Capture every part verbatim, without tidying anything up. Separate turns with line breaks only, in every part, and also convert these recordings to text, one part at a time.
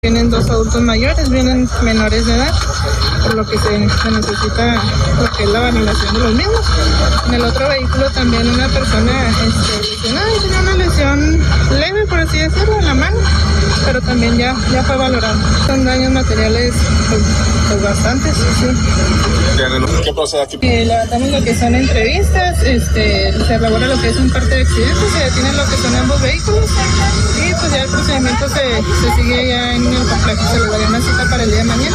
Vienen dos adultos mayores, vienen menores de edad, por lo que se, se necesita lo que es la validación de los mismos. En el otro vehículo también una persona este, lesionada, tenía una lesión leve, por así decirlo, en la mano, pero también ya, ya fue valorado. Son daños materiales pues, pues bastantes, sí.
¿Qué procede aquí?
Eh, levantamos lo que son entrevistas, este, se elabora lo que es un parte de accidente, se detienen lo que son ambos vehículos y pues ya el procedimiento se, se sigue ya en el complejo. Se le daría una cita para el día de mañana.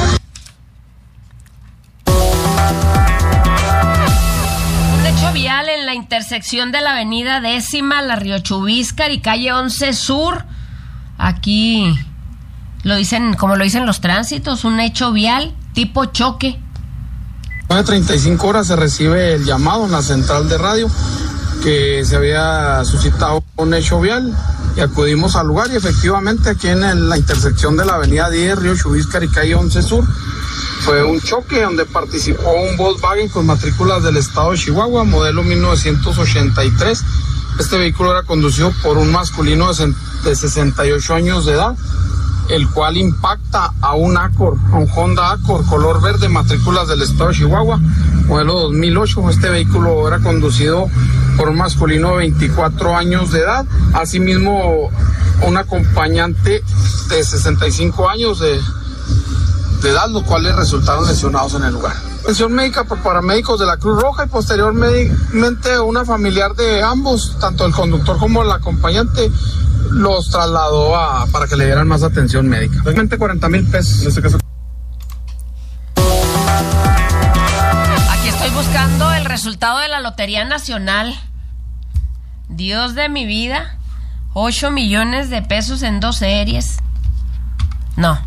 Un hecho vial en la intersección de la avenida Décima, La Riochubíscar y calle once Sur. Aquí lo dicen, como lo dicen los tránsitos, un hecho vial tipo choque.
nueve treinta y cinco horas se recibe el llamado en la central de radio que se había suscitado un hecho vial y acudimos al lugar y efectivamente aquí en el, la intersección de la avenida diez, Riochubíscar y calle once Sur fue un choque donde participó un Volkswagen con matrículas del estado de Chihuahua, modelo mil novecientos ochenta y tres. Este vehículo era conducido por un masculino de sesenta y ocho años de edad, el cual impacta a un Accord, a un Honda Accord color verde, matrículas del estado de Chihuahua, modelo dos mil ocho. Este vehículo era conducido por un masculino de veinticuatro años de edad, asimismo un acompañante de sesenta y cinco años de, de edad, los cuales resultaron lesionados en el lugar. Atención médica por paramédicos de la Cruz Roja y posteriormente una familiar de ambos, tanto el conductor como el acompañante, los trasladó a, para que le dieran más atención médica. Realmente cuarenta mil pesos en este caso.
Aquí estoy buscando el resultado de la Lotería Nacional. Dios de mi vida, ocho millones de pesos en dos series. No,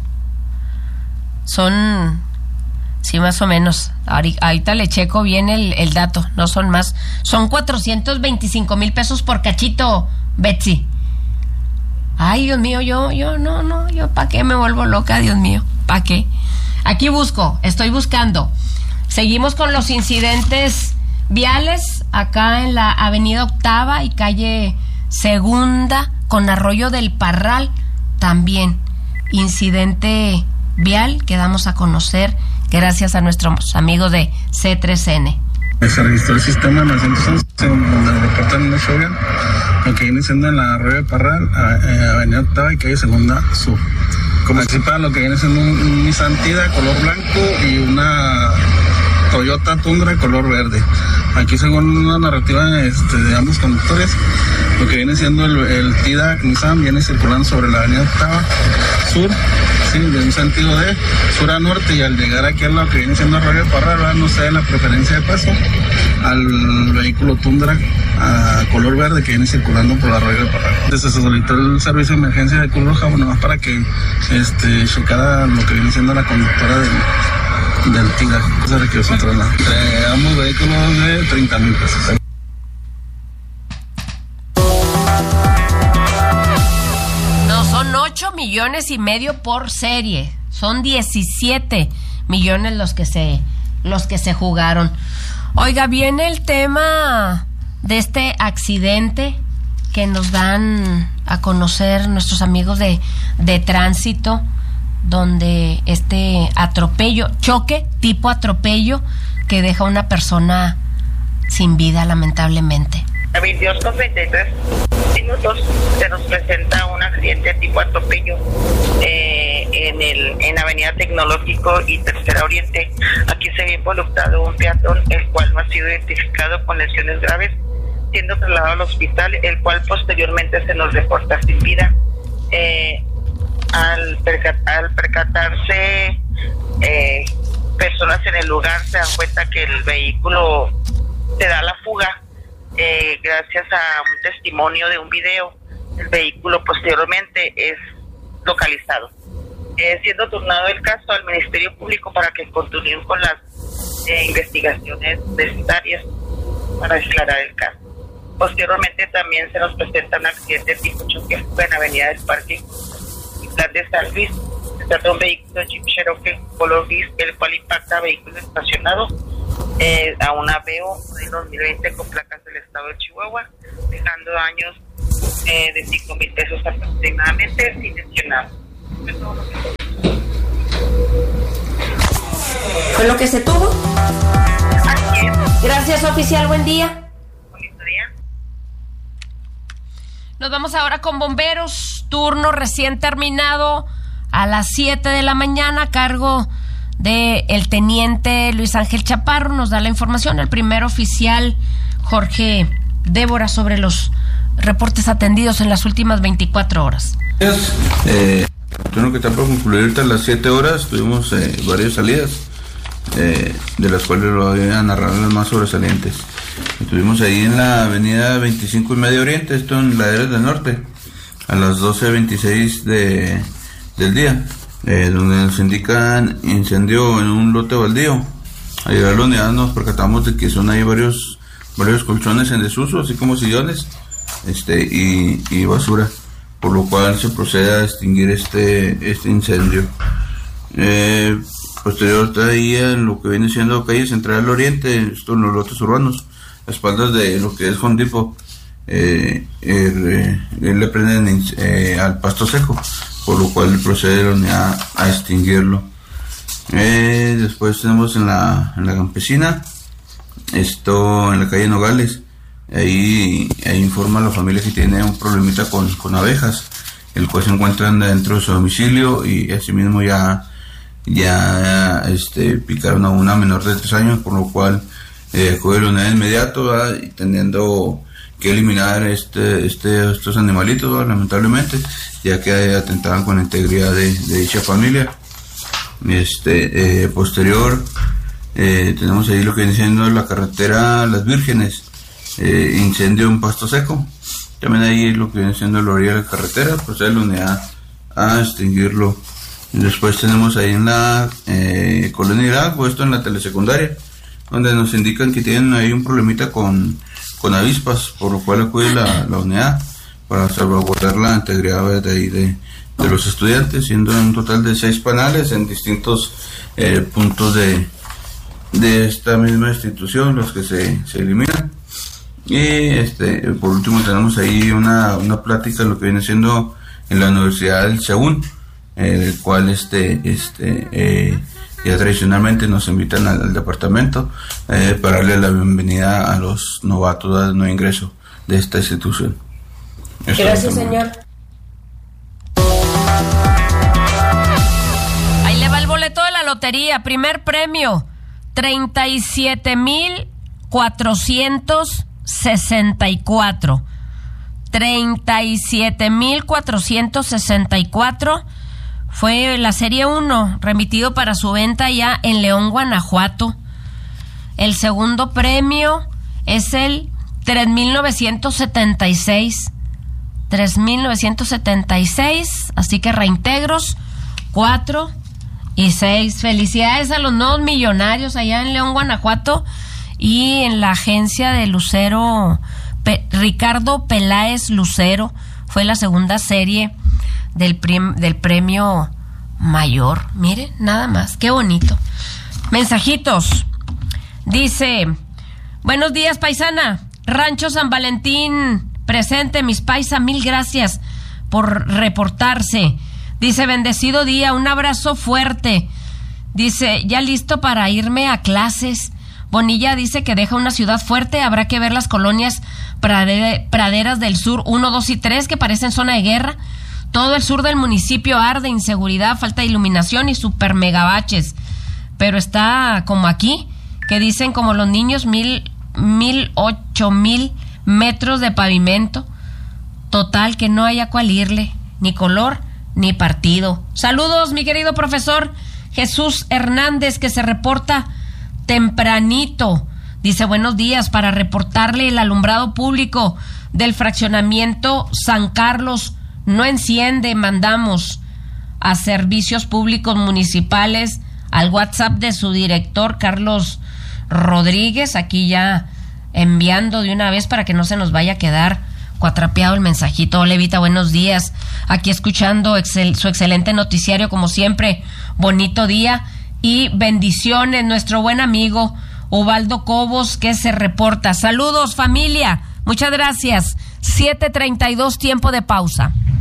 son, sí, más o menos. Ahorita le checo bien el, el dato, no son más. Son cuatrocientos veinticinco mil pesos por cachito, Betsy. Ay, Dios mío, yo, yo, no, no, yo, ¿para qué me vuelvo loca, Dios mío? ¿Para qué? Aquí busco, estoy buscando. Seguimos con los incidentes viales, acá en la avenida Octava y calle Segunda, con Arroyo del Parral, también. Incidente vial que damos a conocer gracias a nuestros amigos de C tres N.
Se registró el sistema en el ciento once, donde reportan un hecho vial, lo que viene siendo en la Arroyo de Parral, a, a avenida Octava y calle Segunda Sur. Como anticipa lo que viene siendo un, un Nissan Tida color blanco y una Toyota Tundra color verde. Aquí, según una narrativa este, de ambos conductores, lo que viene siendo el, el Tida Nissan viene circulando sobre la avenida Octava Sur, sí, de un sentido de sur a norte, y al llegar aquí a lo que viene siendo Arroyo de Parral, no sé la preferencia de paso al vehículo Tundra a color verde que viene circulando por Arroyo de Parral. Entonces se solicitó el servicio de emergencia de Cruz Roja, bueno, más para que este, checara lo que viene siendo la conductora del del Tida. Se requirió su traslado. Entre ambos vehículos de treinta mil pesos.
No, son ocho millones y medio por serie. Son diecisiete millones los que se, los que se jugaron. Oiga, viene el tema de este accidente que nos dan a conocer nuestros amigos de, de tránsito, donde este atropello, choque tipo atropello, que deja a una persona sin vida, lamentablemente.
A veintidós con treinta y tres minutos se nos presenta un accidente tipo atropello eh, en el en Avenida Tecnológico y Tercera Oriente. Aquí se ve involucrado un peatón, el cual no ha sido identificado con lesiones graves, siendo trasladado al hospital, el cual posteriormente se nos reporta sin vida. Eh, Al, percat- al percatarse eh, personas en el lugar se dan cuenta que el vehículo se da la fuga. Eh, gracias a un testimonio de un video, el vehículo posteriormente es localizado, eh, siendo turnado el caso al Ministerio Público para que continúen con las eh, investigaciones necesarias para aclarar el caso. Posteriormente también se nos presenta un accidente tipo choque en Avenida del Parque de San Luis. Se trata de un vehículo Jeep Cherokee color gris, el cual impacta a vehículo estacionado eh, a una Aveo de dos mil veinte con placas del estado de Chihuahua, dejando daños eh, de cinco mil pesos aproximadamente sin lesionados.
¿Fue lo que se tuvo?
Así es.
Gracias, oficial. Buen día.
Bonito día.
Nos vamos ahora con bomberos. Turno recién terminado a las siete de la mañana a cargo de el teniente Luis Ángel Chaparro. Nos da la información el primer oficial Jorge Débora sobre los reportes atendidos en las últimas veinticuatro horas.
Eh, turno que está por concluir ahorita a las siete horas. Tuvimos eh, varias salidas, eh, de las cuales lo voy a narrar las más sobresalientes. Estuvimos ahí en la avenida veinticinco y Medio Oriente, esto en Laderas del Norte, a las doce veintiséis de, del día, eh, donde nos indican incendio en un lote baldío. Al llegar a la unidad nos percatamos de que son ahí varios, varios colchones en desuso, así como sillones, este, y, y basura, por lo cual se procede a extinguir este, este incendio. Eh, posterior está ahí en lo que viene siendo calle Central del Oriente, esto en los lotes urbanos, a espaldas de lo que es Home Depot. Eh, eh, eh, le prenden eh, al pasto seco, por lo cual procede la unidad a extinguirlo. Eh, después tenemos en la, en la Campesina, esto en la calle Nogales, ahí, ahí informa a la familia que tiene un problemita con, con abejas, el cual se encuentran dentro de su domicilio y asimismo ya, ya este, picaron a una menor de tres años, por lo cual eh, acude la unidad de inmediato, ¿verdad? Y teniendo que eliminar este, este, estos animalitos, ¿verdad? Lamentablemente, ya que atentaban con la integridad de, de dicha familia. Este, eh, posterior, eh, tenemos ahí lo que viene siendo la carretera Las Vírgenes, eh, incendio en pasto seco. También ahí lo que viene siendo la orilla de la carretera, procede la unidad a extinguirlo. Y después tenemos ahí en la eh, Colonia Irak, esto en la telesecundaria, donde nos indican que tienen ahí un problemita con, con avispas, por lo cual acude la, la unidad para salvaguardar la integridad de ahí de de los estudiantes, siendo un total de seis panales en distintos eh, puntos de, de esta misma institución los que se, se eliminan. Y este por último tenemos ahí una, una plática, lo que viene siendo en la Universidad del Según, eh, el cual este, este eh, ya tradicionalmente nos invitan al, al departamento eh, para darle la bienvenida a los novatos de nuevo ingreso de esta institución. Eso.
Gracias, señor. Ahí le va el boleto de la lotería. Primer premio, treinta y siete mil cuatrocientos sesenta y cuatro. treinta y siete mil cuatrocientos sesenta y cuatro fue la serie uno, remitido para su venta ya en León, Guanajuato. El segundo premio es el tres mil novecientos setenta y seis. tres mil novecientos setenta y seis, así que reintegros cuatro y seis. Felicidades a los nuevos millonarios allá en León, Guanajuato, y en la agencia de Lucero, Pe- Ricardo Peláez Lucero, fue la segunda serie del, prim- del premio mayor. Mire, nada más, qué bonito. Mensajitos. Dice, buenos días, paisana. Rancho San Valentín presente, mis paisa, mil gracias por reportarse. Dice, bendecido día, un abrazo fuerte. Dice, ya listo para irme a clases. Bonilla dice que deja una ciudad fuerte, habrá que ver las colonias prade- praderas del sur uno, dos y tres que parecen zona de guerra. Todo el sur del municipio arde, inseguridad, falta de iluminación y super megabaches. Pero está como aquí, que dicen como los niños, mil, mil, ocho mil metros de pavimento. Total, que no haya cual irle, ni color, ni partido. Saludos, mi querido profesor Jesús Hernández, que se reporta tempranito. Dice, buenos días, para reportarle el alumbrado público del fraccionamiento San Carlos no enciende. Mandamos a servicios públicos municipales al WhatsApp de su director Carlos Rodríguez, aquí ya enviando de una vez para que no se nos vaya a quedar cuatrapeado el mensajito. Hola, Evita, buenos días, aquí escuchando excel, su excelente noticiario como siempre. Bonito día y bendiciones. Nuestro buen amigo Ubaldo Cobos, que se reporta. Saludos, familia, muchas gracias. siete treinta y dos, tiempo de pausa.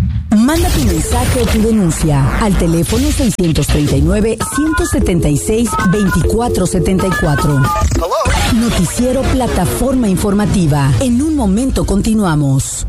Manda tu mensaje o tu denuncia al teléfono seiscientos treinta y nueve, ciento setenta y seis, veinticuatro setenta y cuatro. Noticiero Plataforma Informativa. En un momento continuamos.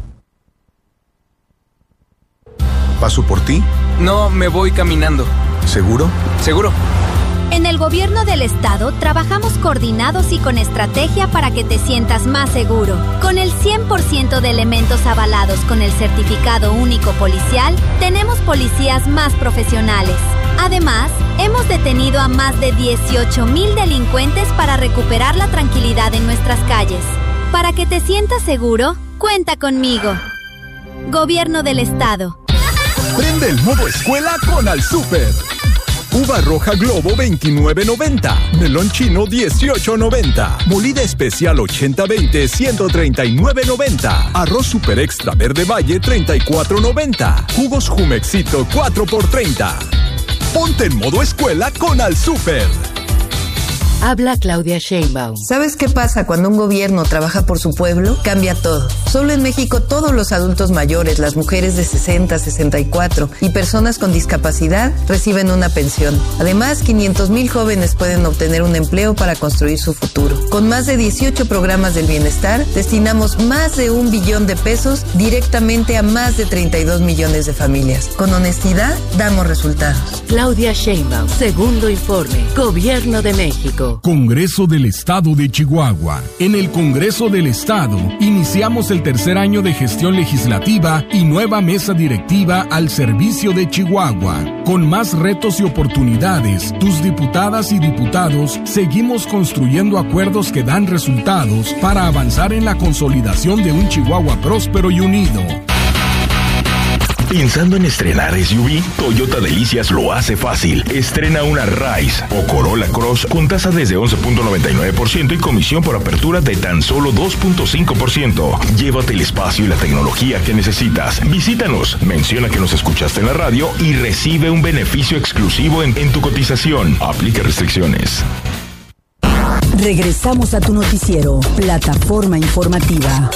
¿Paso por ti?
No, me voy caminando.
¿Seguro?
Seguro.
En el gobierno del estado trabajamos coordinados y con estrategia para que te sientas más seguro. Con el cien por ciento de elementos avalados con el certificado único policial, tenemos policías más profesionales. Además, hemos detenido a más de dieciocho mil delincuentes para recuperar la tranquilidad en nuestras calles. Para que te sientas seguro, cuenta conmigo. Gobierno del estado.
Prende el modo escuela con Al Súper. Uva roja Globo veintinueve noventa, melón chino dieciocho noventa, molida especial ochenta veinte ciento treinta y nueve noventa, arroz super extra verde valle treinta y cuatro noventa, jugos Jumexito cuatro por treinta. Ponte en modo escuela con Al Súper.
Habla Claudia Sheinbaum.
¿Sabes qué pasa cuando un gobierno trabaja por su pueblo? Cambia todo. Solo en México todos los adultos mayores, las mujeres de sesenta, sesenta y cuatro y personas con discapacidad reciben una pensión. Además, quinientos mil jóvenes pueden obtener un empleo para construir su futuro. Con más de dieciocho programas del bienestar, destinamos más de un billón de pesos directamente a más de treinta y dos millones de familias. Con honestidad, damos resultados.
Claudia Sheinbaum, segundo informe, Gobierno de México.
Congreso del Estado de Chihuahua. En el Congreso del Estado iniciamos el tercer año de gestión legislativa y nueva mesa directiva al servicio de Chihuahua. Con más retos y oportunidades, tus diputadas y diputados seguimos construyendo acuerdos que dan resultados para avanzar en la consolidación de un Chihuahua próspero y unido.
¿Pensando en estrenar S U V? Toyota Delicias lo hace fácil. Estrena una Rise o Corolla Cross con tasa desde once punto noventa y nueve por ciento y comisión por apertura de tan solo dos punto cinco por ciento. Llévate el espacio y la tecnología que necesitas. Visítanos, menciona que nos escuchaste en la radio y recibe un beneficio exclusivo en, en tu cotización. Aplica restricciones.
Regresamos a tu noticiero, Plataforma Informativa.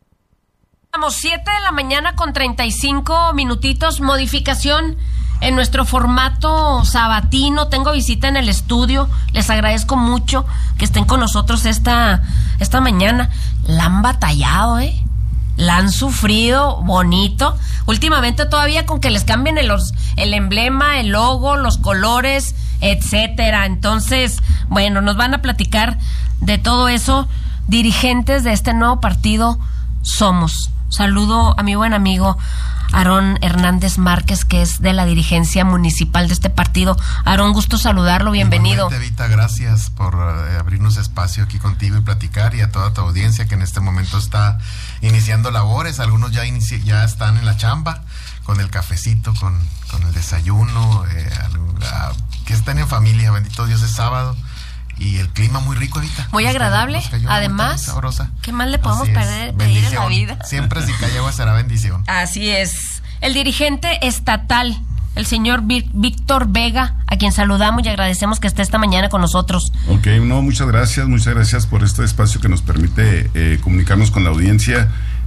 Vamos, siete de la mañana con treinta y cinco minutitos. Modificación en nuestro formato sabatino. Tengo visita en el estudio. Les agradezco mucho que estén con nosotros esta, esta mañana. La han batallado, ¿eh? La han sufrido bonito. Últimamente todavía con que les cambien el, el emblema, el logo, los colores, etcétera. Entonces, bueno, nos van a platicar de todo eso dirigentes de este nuevo partido Somos. Saludo a mi buen amigo Aarón Hernández Márquez, que es de la dirigencia municipal de este partido. Aarón, gusto saludarlo, bienvenido.
Igualmente, Evita, gracias por uh, abrirnos espacio aquí contigo y platicar, y a toda tu audiencia que en este momento está iniciando labores. Algunos ya inici- ya están en la chamba, con el cafecito, con, con el desayuno, eh, uh, que estén en familia, bendito Dios, es sábado. Y el clima muy rico ahorita.
Muy agradable, además. Sabrosa. ¿Qué más le podemos perder, pedir en la vida?
Siempre si cae agua será bendición.
Así es. El dirigente estatal, el señor Víctor Vega, a quien saludamos y agradecemos que esté esta mañana con nosotros.
Ok, no, muchas gracias, muchas gracias por este espacio que nos permite eh, comunicarnos con la audiencia.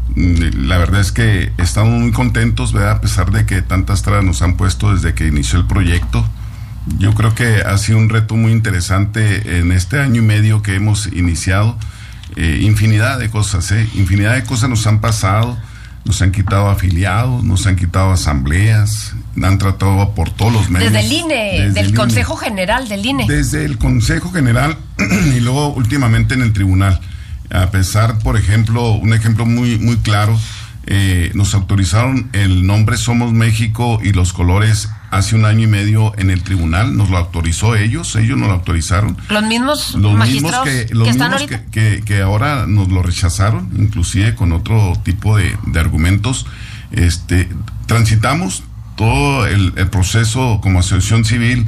La verdad es que estamos muy contentos, ¿verdad? A pesar de que tantas trabas nos han puesto desde que inició el proyecto. Yo creo que ha sido un reto muy interesante en este año y medio que hemos iniciado. Eh, infinidad de cosas, ¿eh? Infinidad de cosas nos han pasado, nos han quitado afiliados, nos han quitado asambleas, han tratado por todos los medios.
Desde el I N E, desde del el Consejo I N E. General del I N E.
Desde el Consejo General y luego últimamente en el tribunal. A pesar, por ejemplo, un ejemplo muy, muy claro, eh, nos autorizaron el nombre Somos México y los colores hace un año y medio en el tribunal. Nos lo autorizó ellos, ellos nos lo autorizaron.
Los mismos
los
magistrados
mismos que, los
que están
mismos
ahorita.
Que, que, que ahora nos lo rechazaron, inclusive con otro tipo de, de argumentos. Este, transitamos todo el, el proceso como asociación civil,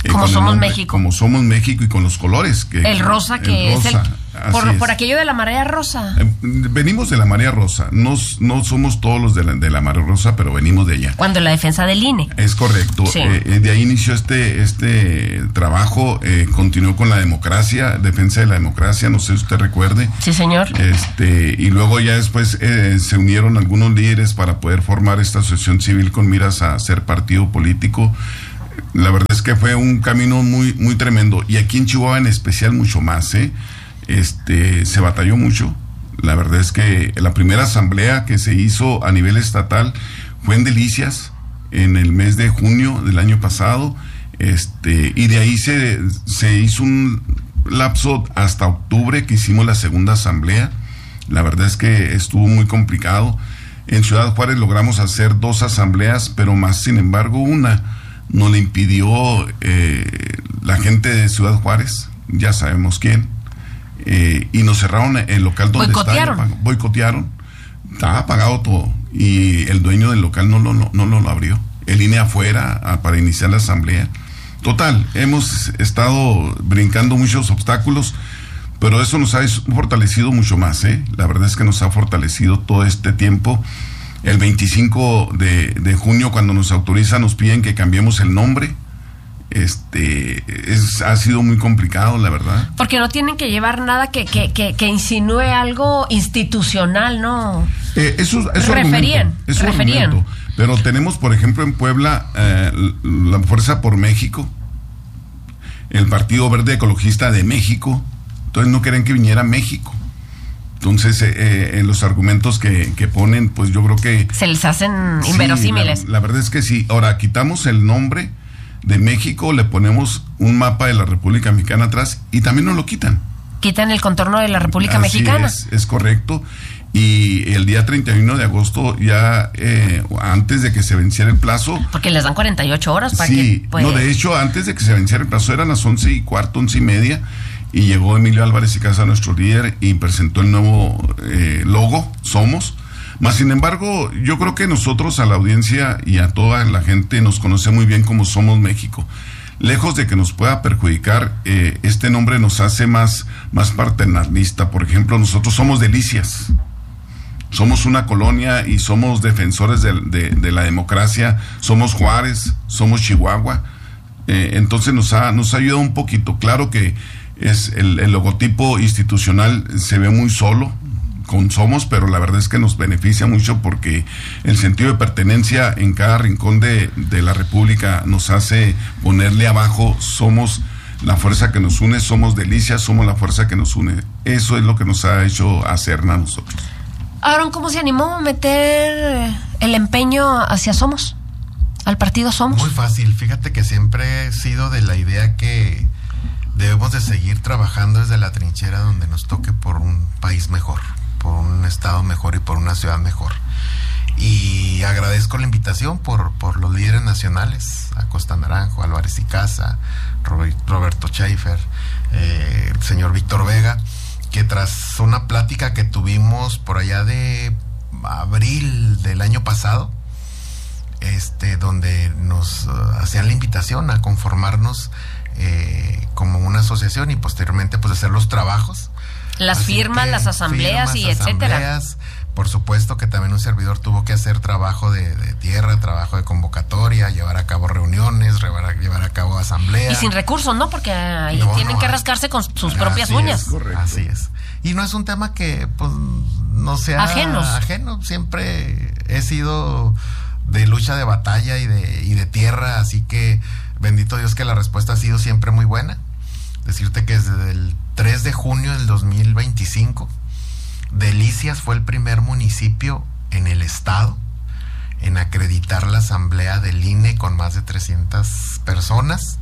Eh,
como
con
Somos
nombre,
México.
Como Somos México y con los colores. Que,
el rosa, que
el rosa,
es el... Por,
es.
por aquello de la marea rosa.
Eh, venimos de la marea rosa. No, no somos todos los de la, de la marea rosa, pero venimos de allá.
Cuando la defensa del I N E.
Es correcto.
Sí.
Eh, de ahí inició este, este trabajo. Eh, continuó con la democracia, defensa de la democracia, no sé si usted recuerde.
Sí, señor.
Este, y luego ya después eh, se unieron algunos líderes para poder formar esta asociación civil con miras a ser partido político. La verdad es que fue un camino muy muy tremendo, y aquí en Chihuahua en especial mucho más, ¿eh? Este, se batalló mucho. La verdad es que la primera asamblea que se hizo a nivel estatal fue en Delicias en el mes de junio del año pasado, este, y de ahí se, se hizo un lapso hasta octubre que hicimos la segunda asamblea. La verdad es que estuvo muy complicado. En Ciudad Juárez logramos hacer dos asambleas, pero más sin embargo una nos le impidió eh, la gente de Ciudad Juárez, ya sabemos quién, eh, y nos cerraron el local donde
boicotearon.
estaba. Boicotearon. Estaba apagado todo, y el dueño del local no lo, no, no lo abrió. El I N E afuera a, para iniciar la asamblea. Total, hemos estado brincando muchos obstáculos, pero eso nos ha fortalecido mucho más, ¿eh? La verdad es que nos ha fortalecido todo este tiempo. El veinticinco de, de junio, cuando nos autorizan, nos piden que cambiemos el nombre. Este, es, ha sido muy complicado, la verdad.
Porque no tienen que llevar nada que, que, que, que insinúe algo institucional, ¿no?
Eh, eso, eso
referían,
argumento, eso
referían.
Argumento. Pero tenemos, por ejemplo, en Puebla, eh, la Fuerza por México, el Partido Verde Ecologista de México. Entonces no querían que viniera México. Entonces, eh, eh, en los argumentos que, que ponen, pues yo creo que...
Se les hacen
sí,
inverosímiles.
La, la verdad es que sí. Ahora, quitamos el nombre de México, le ponemos un mapa de la República Mexicana atrás y también nos lo quitan.
Quitan el contorno de la República
Así
Mexicana.
Es, es correcto. Y el día treinta y uno de agosto, ya eh, antes de que se venciera el plazo...
Porque les dan cuarenta y ocho horas para
sí,
que... Pues...
no, de hecho, antes de que se venciera el plazo, eran las once y cuarto, once y media, y llegó Emilio Álvarez y Casa, nuestro líder, y presentó el nuevo eh, logo, Somos. Más sin embargo, yo creo que nosotros, a la audiencia y a toda la gente, nos conoce muy bien como Somos México. Lejos de que nos pueda perjudicar, eh, este nombre nos hace más, más paternalista. Por ejemplo, nosotros somos Delicias. Somos una colonia y somos defensores de, de, de la democracia. Somos Juárez, somos Chihuahua. Eh, entonces nos ha, nos ha ayudado un poquito. Claro que es el, el logotipo institucional se ve muy solo con Somos, pero la verdad es que nos beneficia mucho porque el sentido de pertenencia en cada rincón de, de la República nos hace ponerle abajo: somos la fuerza que nos une, somos Delicias, somos la fuerza que nos une. Eso es lo que nos ha hecho hacer a nosotros.
Aaron, ¿cómo se animó a meter el empeño hacia Somos? Al partido Somos.
Muy fácil. Fíjate que siempre he sido de la idea que debemos de seguir trabajando desde la trinchera donde nos toque por un país mejor, por un estado mejor y por una ciudad mejor. Y agradezco la invitación por, por los líderes nacionales, Acosta Naranjo, Álvarez y Casa, Robert, Roberto Schaefer, eh, el señor Víctor Vega, que tras una plática que tuvimos por allá de abril del año pasado, este, donde nos uh, hacían la invitación a conformarnos eh, como una asociación y posteriormente pues hacer los trabajos.
Las
Así
firmas,
que,
las asambleas
firmas,
y etcétera.
Asambleas. Por supuesto que también un servidor tuvo que hacer trabajo de, de tierra, trabajo de convocatoria, llevar a cabo reuniones, llevar a, llevar a cabo asambleas.
Y sin recursos, ¿no? Porque ahí
No,
tienen
no,
que rascarse con sus propias
así
uñas.
Es, así es. Y no es un tema que pues no sea
Ajenos.
ajeno. Siempre he sido de lucha, de batalla y de, y de tierra, así que bendito Dios que la respuesta ha sido siempre muy buena. Decirte que desde el tres de junio del dos mil veinticinco, Delicias fue el primer municipio en el estado en acreditar la asamblea del I N E con más de trescientas personas.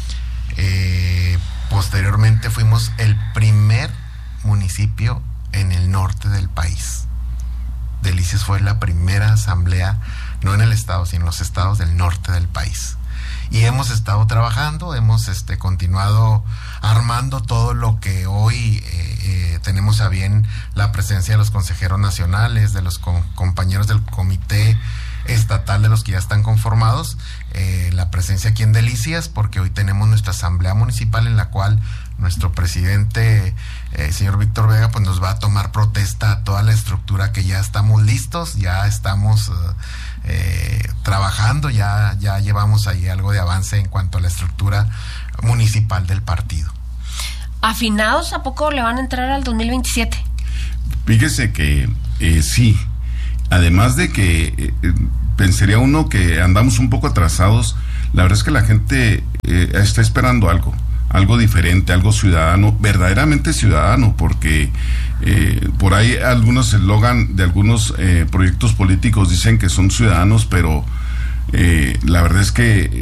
Eh, posteriormente fuimos el primer municipio en el norte del país. Delicias fue la primera asamblea, no en el estado, sino en los estados del norte del país. Y hemos estado trabajando, hemos este, continuado armando todo lo que hoy eh, eh, tenemos a bien, la presencia de los consejeros nacionales, de los co- compañeros del comité estatal de los que ya están conformados, eh, la presencia aquí en Delicias, porque hoy tenemos nuestra asamblea municipal en la cual nuestro presidente, eh, señor Víctor Vega, pues nos va a tomar protesta a toda la estructura que ya estamos listos, ya estamos eh, eh, trabajando, ya, ya llevamos ahí algo de avance en cuanto a la estructura municipal del partido.
¿Afinados a poco le van a entrar al dos mil veintisiete?
Fíjese que eh, sí, además de que eh, pensaría uno que andamos un poco atrasados, la verdad es que la gente eh, está esperando algo. Algo diferente, algo ciudadano, verdaderamente ciudadano, porque eh, por ahí algunos eslogan de algunos eh, proyectos políticos dicen que son ciudadanos, pero eh, la verdad es que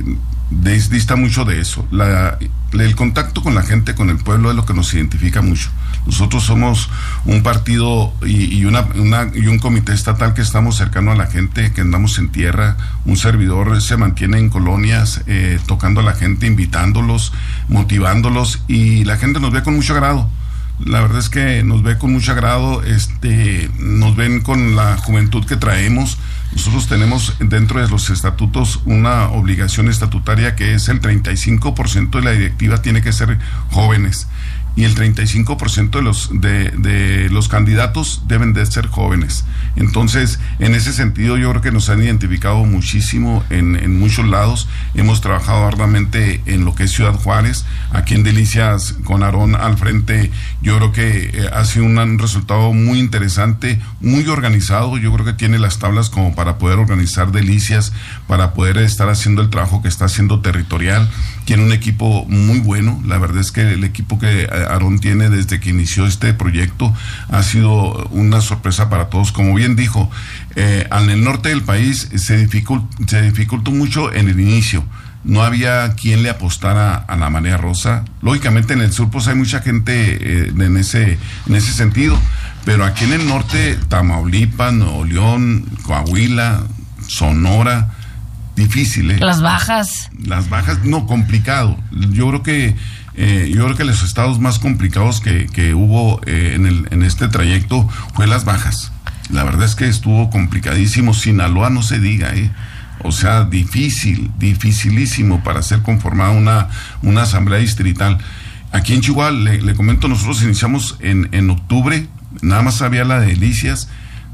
dista mucho de eso. La, el contacto con la gente, con el pueblo, es lo que nos identifica mucho. Nosotros somos un partido y, y, una, una, y un comité estatal que estamos cercano a la gente, que andamos en tierra. Un servidor se mantiene en colonias, eh, tocando a la gente, invitándolos, motivándolos, y la gente nos ve con mucho agrado. La verdad es que nos ve con mucho agrado, este, nos ven con la juventud que traemos. Nosotros tenemos dentro de los estatutos una obligación estatutaria que es el treinta y cinco por ciento de la directiva tiene que ser jóvenes, y el treinta y cinco por ciento de los de, de los candidatos deben de ser jóvenes. Entonces, en ese sentido, yo creo que nos han identificado muchísimo en, en muchos lados. Hemos trabajado arduamente en lo que es Ciudad Juárez. Aquí en Delicias, con Aarón al frente, yo creo que eh, ha sido un, un resultado muy interesante, muy organizado. Yo creo que tiene las tablas como para poder organizar Delicias, para poder estar haciendo el trabajo que está haciendo territorial. Tiene un equipo muy bueno. La verdad es que el equipo que Aarón tiene desde que inició este proyecto ha sido una sorpresa para todos. Como bien dijo, eh, en el norte del país se dificultó, se dificultó mucho en el inicio. No había quien le apostara a la marea rosa. Lógicamente en el sur pues hay mucha gente eh, en ese en ese sentido, pero aquí en el norte, Tamaulipas, Nuevo León, Coahuila, Sonora, difícil, ¿eh?
Las bajas.
Las bajas, no, complicado. Yo creo que eh, yo creo que los estados más complicados que, que hubo eh, en, el, en este trayecto fue las bajas. La verdad es que estuvo complicadísimo. Sinaloa no se diga, ¿eh? O sea, difícil, dificilísimo para ser conformada una, una asamblea distrital. Aquí en Chihuahua, le, le comento, nosotros iniciamos en, en octubre, nada más había la de Delicias,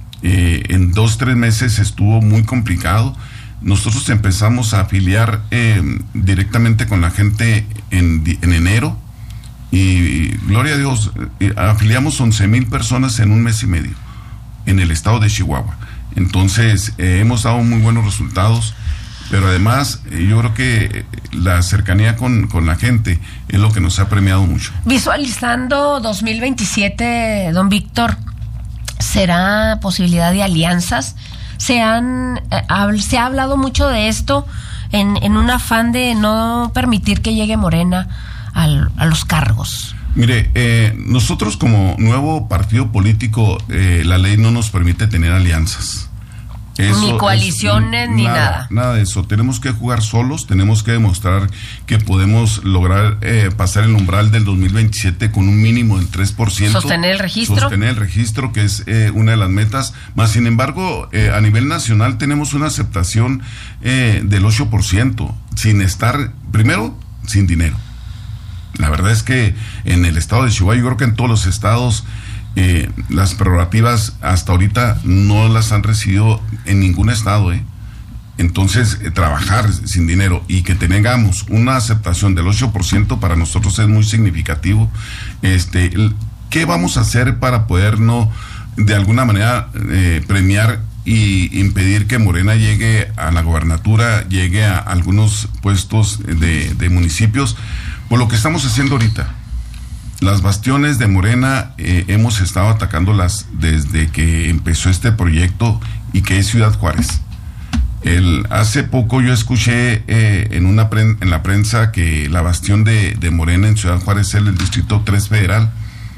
eh, en dos, tres meses estuvo muy complicado. Nosotros empezamos a afiliar eh, directamente con la gente en, en enero, y gloria a Dios, eh, afiliamos once mil personas en un mes y medio en el estado de Chihuahua. Entonces eh, hemos dado muy buenos resultados, pero además eh, yo creo que la cercanía con, con la gente es lo que nos ha premiado mucho.
Visualizando dos mil veintisiete, don Víctor, ¿será posibilidad de alianzas? Se han eh, hab, se ha hablado mucho de esto en, en un afán de no permitir que llegue Morena al, a los cargos.
Mire, eh, nosotros como nuevo partido político, eh, la ley no nos permite tener alianzas.
Eso ni coaliciones, es, ni nada, nada.
Nada de eso. Tenemos que jugar solos, tenemos que demostrar que podemos lograr eh, pasar el umbral del dos mil veintisiete con un mínimo del tres por ciento.
Sostener el registro.
Sostener el registro, que es eh, una de las metas. Más sin embargo, eh, a nivel nacional tenemos una aceptación eh, del ocho por ciento, sin estar, primero, sin dinero. La verdad es que en el estado de Chihuahua, yo creo que en todos los estados, eh, las prerrogativas hasta ahorita no las han recibido en ningún estado, ¿eh? Entonces, eh, trabajar sin dinero y que tengamos una aceptación del ocho por ciento para nosotros es muy significativo. Este, ¿qué vamos a hacer para poder no, de alguna manera, eh, premiar y impedir que Morena llegue a la gobernatura, llegue a algunos puestos de, de municipios? Por lo que estamos haciendo ahorita, las bastiones de Morena eh, hemos estado atacándolas desde que empezó este proyecto, y que es Ciudad Juárez. El, hace poco yo escuché eh, en una pre, en la prensa que la bastión de, de Morena en Ciudad Juárez es el Distrito tres Federal,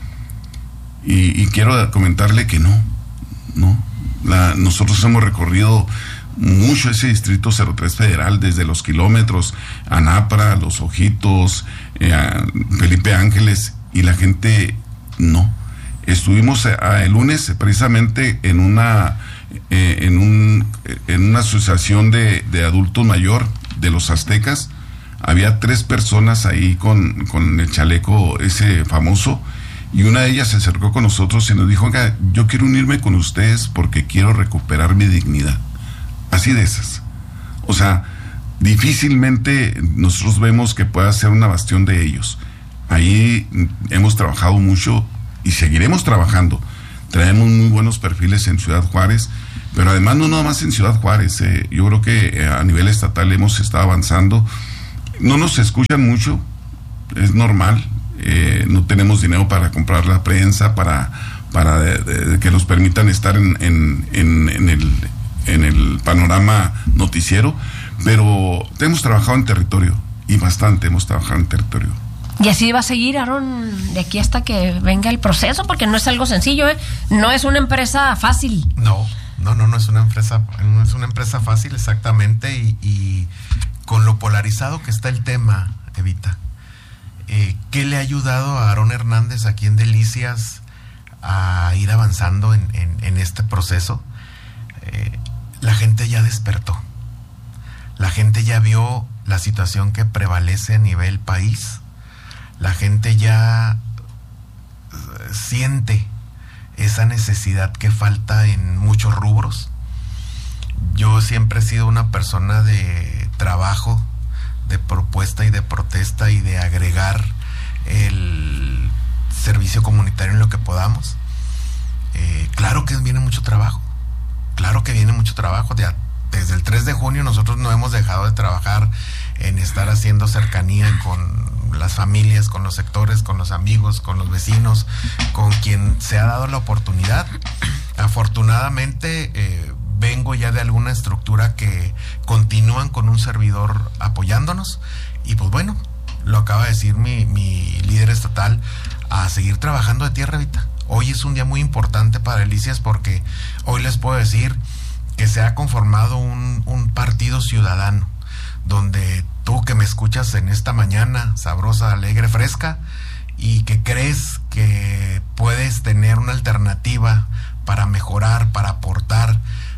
y, y quiero comentarle que no, no. La, nosotros hemos recorrido mucho ese Distrito cero tres Federal, desde los kilómetros, Anapra, Los Ojitos, eh, Felipe Ángeles, y la gente no. Estuvimos eh, el lunes precisamente en una eh, en, un, en una asociación de, de adultos mayor de los aztecas. Había tres personas ahí con, con el chaleco ese famoso, y una de ellas se acercó con nosotros y nos dijo: oiga, yo quiero unirme con ustedes porque quiero recuperar mi dignidad. Así de esas. O sea, difícilmente nosotros vemos que pueda ser una bastión de ellos. Ahí hemos trabajado mucho y seguiremos trabajando. Traemos muy buenos perfiles en Ciudad Juárez, pero además no nada más en Ciudad Juárez. Eh, yo creo que eh, a nivel estatal hemos estado avanzando. No nos escuchan mucho, es normal. Eh, no tenemos dinero para comprar la prensa, para, para de, de, que nos permitan estar en, en, en, en, el, en el panorama noticiero, pero hemos trabajado en territorio, y bastante hemos trabajado en territorio.
Y así va a seguir, Aarón, de aquí hasta que venga el proceso, porque no es algo sencillo, ¿eh? No es una empresa fácil.
No, no, no, no es una empresa, no es una empresa fácil, exactamente, y, y con lo polarizado que está el tema, Evita, eh, ¿qué le ha ayudado a Aarón Hernández aquí en Delicias a ir avanzando en, en, en este proceso? Eh, la gente ya despertó, la gente ya vio la situación que prevalece a nivel país, la gente ya siente esa necesidad que falta en muchos rubros. Yo siempre he sido una persona de trabajo, de propuesta y de protesta y de agregar el servicio comunitario en lo que podamos. Eh, claro que viene mucho trabajo, claro que viene mucho trabajo. Ya desde el tres de junio nosotros no hemos dejado de trabajar en estar haciendo cercanía con las familias, con los sectores, con los amigos, con los vecinos, con quien se ha dado la oportunidad. Afortunadamente eh, vengo ya de alguna estructura que continúan con un servidor apoyándonos, y pues bueno, lo acaba de decir mi, mi líder estatal, a seguir trabajando de tierra, Evita. Hoy es un día muy importante para Delicias, porque hoy les puedo decir que se ha conformado un, un partido ciudadano, donde tú que me escuchas en esta mañana sabrosa, alegre, fresca, y que crees que puedes tener una alternativa para mejorar, para aportar,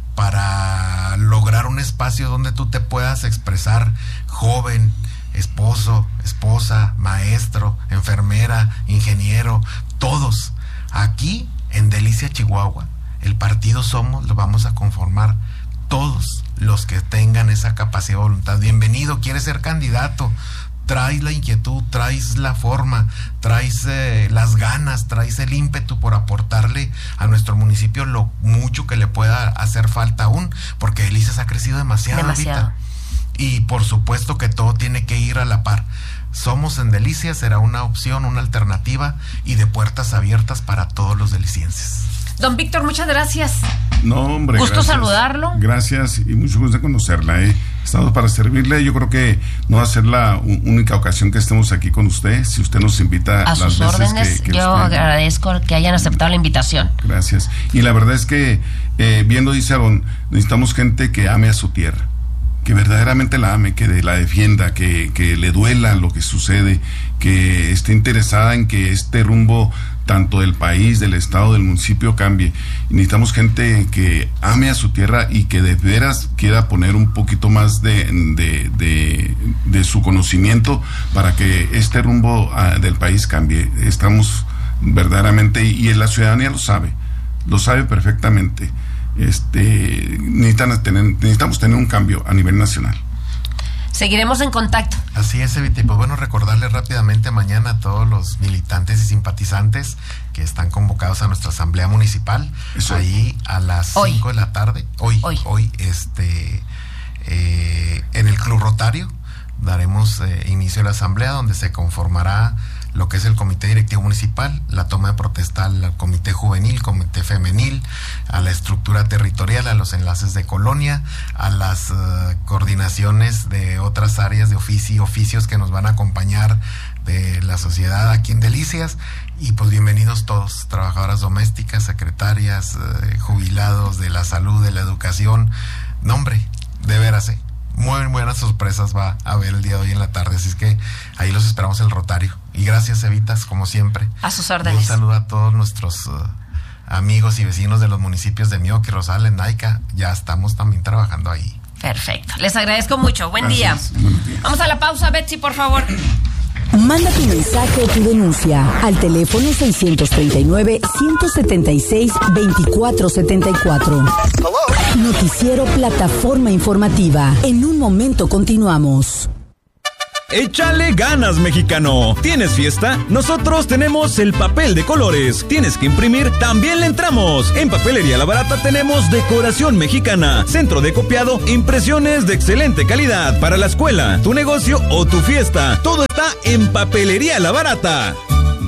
para lograr un espacio donde tú te puedas expresar, joven, esposo, esposa, maestro, enfermera, ingeniero, todos. Aquí en Delicia, Chihuahua, el partido Somos lo vamos a conformar todos los que tengan esa capacidad de voluntad. Bienvenido, quieres ser candidato, traes la inquietud, traes la forma, traes eh, las ganas, traes el ímpetu por aportarle a nuestro municipio lo mucho que le pueda hacer falta aún, porque Delicias ha crecido demasiado,
demasiado.
Ahorita. Y por supuesto que todo tiene que ir a la par. Somos en Delicias será una opción, una alternativa, y de puertas abiertas para todos los delicienses.
Don Víctor, muchas gracias.
No, hombre.
Gusto
gracias.
saludarlo.
Gracias y mucho gusto de conocerla. ¿eh? Estamos para servirle. Yo creo que no va a ser la única ocasión que estemos aquí con usted. Si usted nos invita
a
las
sus
veces
órdenes,
que, que
yo
usted...
agradezco que hayan aceptado la invitación.
Gracias. Y la verdad es que, eh, viendo, dice Aarón, necesitamos gente que ame a su tierra, que verdaderamente la ame, que la defienda, que, que le duela lo que sucede, que esté interesada en que este rumbo tanto del país, del estado, del municipio cambie. Y necesitamos gente que ame a su tierra y que de veras quiera poner un poquito más de, de, de, de su conocimiento para que este rumbo uh, del país cambie. Estamos verdaderamente, y la ciudadanía lo sabe, lo sabe perfectamente. Este, necesitan tener, necesitamos tener un cambio a nivel nacional.
Seguiremos en contacto.
Así es, Evita. Pues bueno, recordarles rápidamente mañana a todos los militantes y simpatizantes que están convocados a nuestra asamblea municipal. Eso. Ahí a las cinco de la tarde. Hoy, hoy, hoy este, eh, en el Club Rotario daremos eh, inicio a la asamblea, donde se conformará lo que es el comité directivo municipal, la toma de protesta al comité juvenil, comité femenil, a la estructura territorial, a los enlaces de colonia, a las uh, coordinaciones de otras áreas de oficio, oficios que nos van a acompañar de la sociedad aquí en Delicias. Y pues bienvenidos todos, trabajadoras domésticas, secretarias, uh, jubilados de la salud, de la educación. No, hombre, de veras, eh. Muy buenas sorpresas va a haber el día de hoy en la tarde, así es que ahí los esperamos en el Rotario. Y gracias, Evitas, como siempre.
A sus órdenes.
Un saludo a todos nuestros uh, amigos y vecinos de los municipios de Mioqui, Rosales, Naica, ya estamos también trabajando ahí.
Perfecto, les agradezco mucho, buen
Gracias.
día. Vamos a la pausa, Betsy, por favor.
Manda tu mensaje o tu denuncia al teléfono seiscientos treinta y nueve, ciento setenta y seis, veinticuatro setenta y cuatro. Noticiero Plataforma Informativa. En un momento continuamos.
¡Échale ganas, mexicano! ¿Tienes fiesta? Nosotros tenemos el papel de colores. ¿Tienes que imprimir? También le entramos. En Papelería La Barata tenemos decoración mexicana, centro de copiado, impresiones de excelente calidad para la escuela, tu negocio o tu fiesta. Todo está en Papelería La Barata.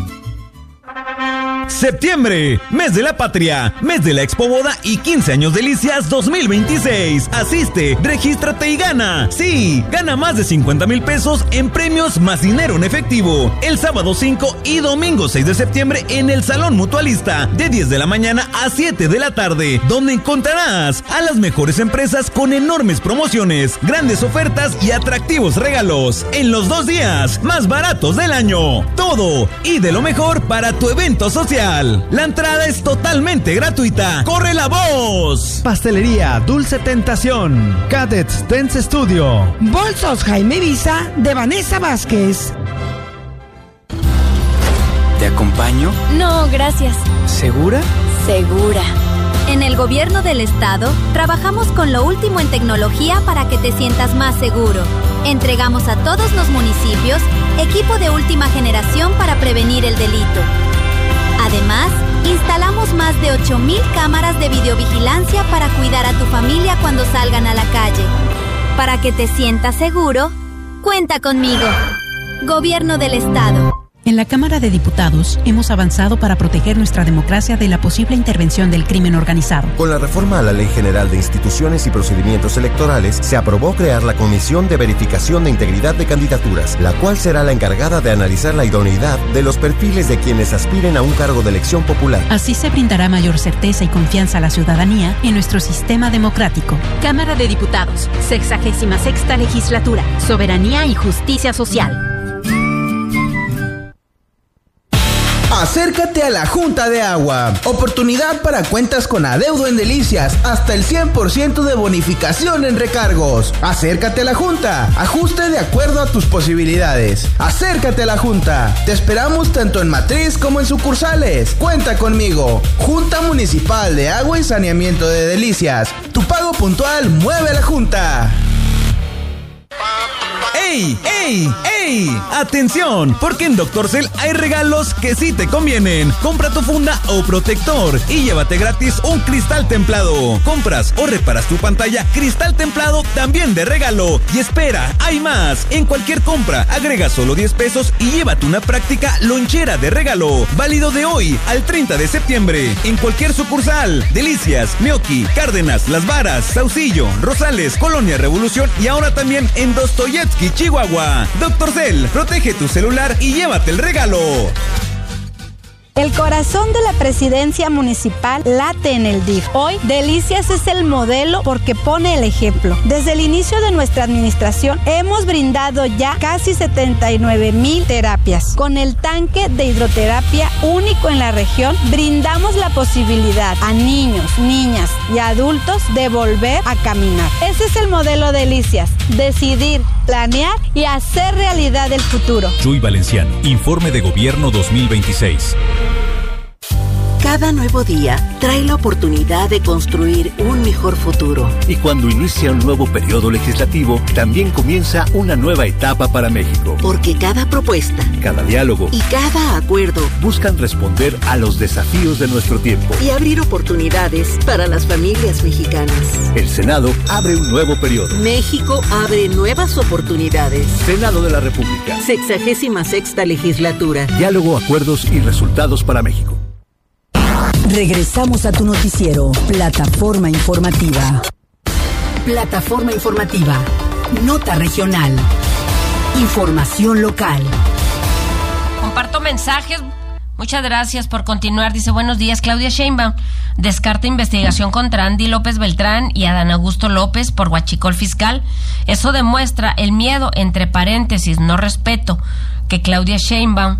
Septiembre, mes de la patria, mes de la Expo Boda y quince años delicias dos mil veintiséis. Asiste, regístrate y gana. Sí, gana más de cincuenta mil pesos en premios más dinero en efectivo. El sábado cinco y domingo seis de septiembre en el Salón Mutualista, de diez de la mañana a siete de la tarde, donde encontrarás a las mejores empresas con enormes promociones, grandes ofertas y atractivos regalos. En los dos días más baratos del año. Todo y de lo mejor para tu evento social. La entrada es totalmente gratuita. ¡Corre la voz!
Pastelería Dulce Tentación. Cadets Dance Studio.
Bolsos Jaime Visa de Vanessa Vázquez.
¿Te acompaño?
No, gracias.
¿Segura?
Segura. En el gobierno del estado, trabajamos con lo último en tecnología para que te sientas más seguro. Entregamos a todos los municipios equipo de última generación para prevenir el delito. Además, instalamos más de ocho mil cámaras de videovigilancia para cuidar a tu familia cuando salgan a la calle. Para que te sientas seguro, cuenta conmigo. Gobierno del Estado.
En la Cámara de Diputados hemos avanzado para proteger nuestra democracia de la posible intervención del crimen organizado.
Con la reforma a la Ley General de Instituciones y Procedimientos Electorales, se aprobó crear la Comisión de Verificación de Integridad de Candidaturas, la cual será la encargada de analizar la idoneidad de los perfiles de quienes aspiren a un cargo de elección popular.
Así se brindará mayor certeza y confianza a la ciudadanía en nuestro sistema democrático.
Cámara de Diputados, sexagésima sexta legislatura, soberanía y justicia social.
Acércate a la Junta de Agua. Oportunidad para cuentas con adeudo en Delicias. Hasta el cien por ciento de bonificación en recargos. Acércate a la Junta. Ajuste de acuerdo a tus posibilidades. Acércate a la Junta. Te esperamos tanto en matriz como en sucursales. Cuenta conmigo. Junta Municipal de Agua y Saneamiento de Delicias. Tu pago puntual mueve a la Junta.
¡Ey! ¡Ey! ¡Ey! ¡Atención! Porque en Doctor Cel hay regalos que sí te convienen. Compra tu funda o protector y llévate gratis un cristal templado. Compras o reparas tu pantalla, cristal templado también de regalo. Y espera, hay más. En cualquier compra, agrega solo diez pesos y llévate una práctica lonchera de regalo. Válido de hoy al treinta de septiembre. En cualquier sucursal. Delicias, Mioqui, Cárdenas, Las Varas, Saucillo, Rosales, Colonia Revolución y ahora también en Dostoyevsky, Chihuahua. Doctor Cel, protege tu celular y llévate el regalo.
El corazón de la presidencia municipal late en el D I F. Hoy, Delicias es el modelo porque pone el ejemplo. Desde el inicio de nuestra administración, hemos brindado ya casi setenta y nueve mil terapias. Con el tanque de hidroterapia único en la región, brindamos la posibilidad a niños, niñas y adultos de volver a caminar. Ese es el modelo Delicias. Decidir, planear y hacer realidad el futuro.
Chuy Valenciano, Informe de Gobierno dos mil veintiséis.
Cada nuevo día trae la oportunidad de construir un mejor futuro.
Y cuando inicia un nuevo periodo legislativo, también comienza una nueva etapa para México.
Porque cada propuesta,
cada diálogo
y cada acuerdo
buscan responder a los desafíos de nuestro tiempo
y abrir oportunidades para las familias mexicanas.
El Senado abre un nuevo periodo.
México abre nuevas oportunidades.
Senado de la República.
Sexagésima sexta legislatura.
Diálogo, acuerdos y resultados para México.
Regresamos a tu noticiero, Plataforma Informativa. Plataforma Informativa, Nota Regional, Información Local.
Comparto mensajes. Muchas gracias por continuar. Dice, buenos días, Claudia Sheinbaum descarta investigación contra Andy López Beltrán y Adán Augusto López por huachicol fiscal. Eso demuestra el miedo, entre paréntesis, no respeto, que Claudia Sheinbaum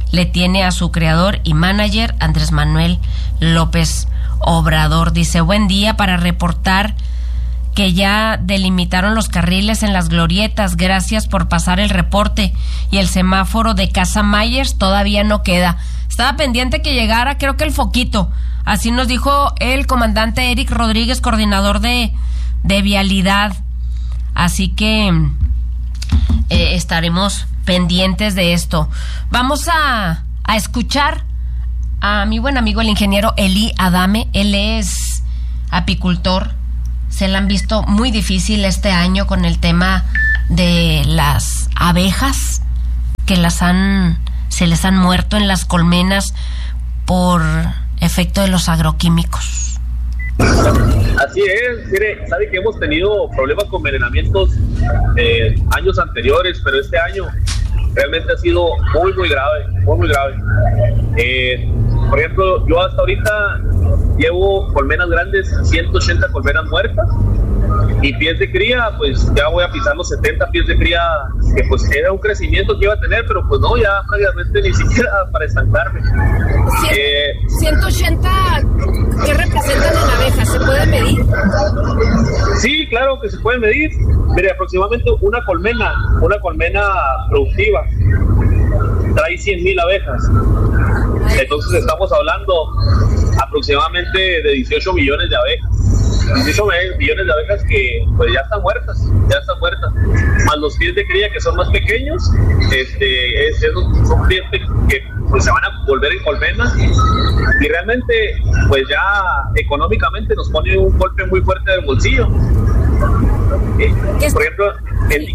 le tiene a su creador y manager Andrés Manuel López Obrador. Dice, buen día, para reportar que ya delimitaron los carriles en las glorietas. Gracias por pasar el reporte. Y el semáforo de Casa Myers todavía no queda. Estaba pendiente que llegara, creo que el foquito. Así nos dijo el comandante Eric Rodríguez, coordinador de, de vialidad. Así que eh, estaremos pendientes de esto. Vamos a, a escuchar a mi buen amigo el ingeniero Eli Adame. Él es apicultor. Se le han visto muy difícil este año con el tema de las abejas que las han se les han muerto en las colmenas por efecto de los agroquímicos.
Así es, mire, sabe que hemos tenido problemas con envenenamientos eh, años anteriores, pero este año realmente ha sido muy, muy grave, muy, muy grave. Eh, por ejemplo, yo hasta ahorita llevo colmenas grandes, ciento ochenta colmenas muertas, y pies de cría, pues ya voy a pisar los setenta pies de cría, que pues era un crecimiento que iba a tener, pero pues no, ya prácticamente ni siquiera para estancarme.
Eh, ciento ochenta, ¿qué representan en abejas? ¿Se puede medir?
Sí, claro que se puede medir. Mire, aproximadamente una colmena, una colmena productiva, trae cien mil abejas. Entonces estamos hablando aproximadamente de dieciocho millones de abejas. dieciocho millones de abejas que pues ya están muertas, ya están muertas. Más los pies de cría que son más pequeños, este, es, esos son pies que pues se van a volver en colmenas y realmente pues ya económicamente nos pone un golpe muy fuerte del bolsillo. Eh, por ejemplo, en,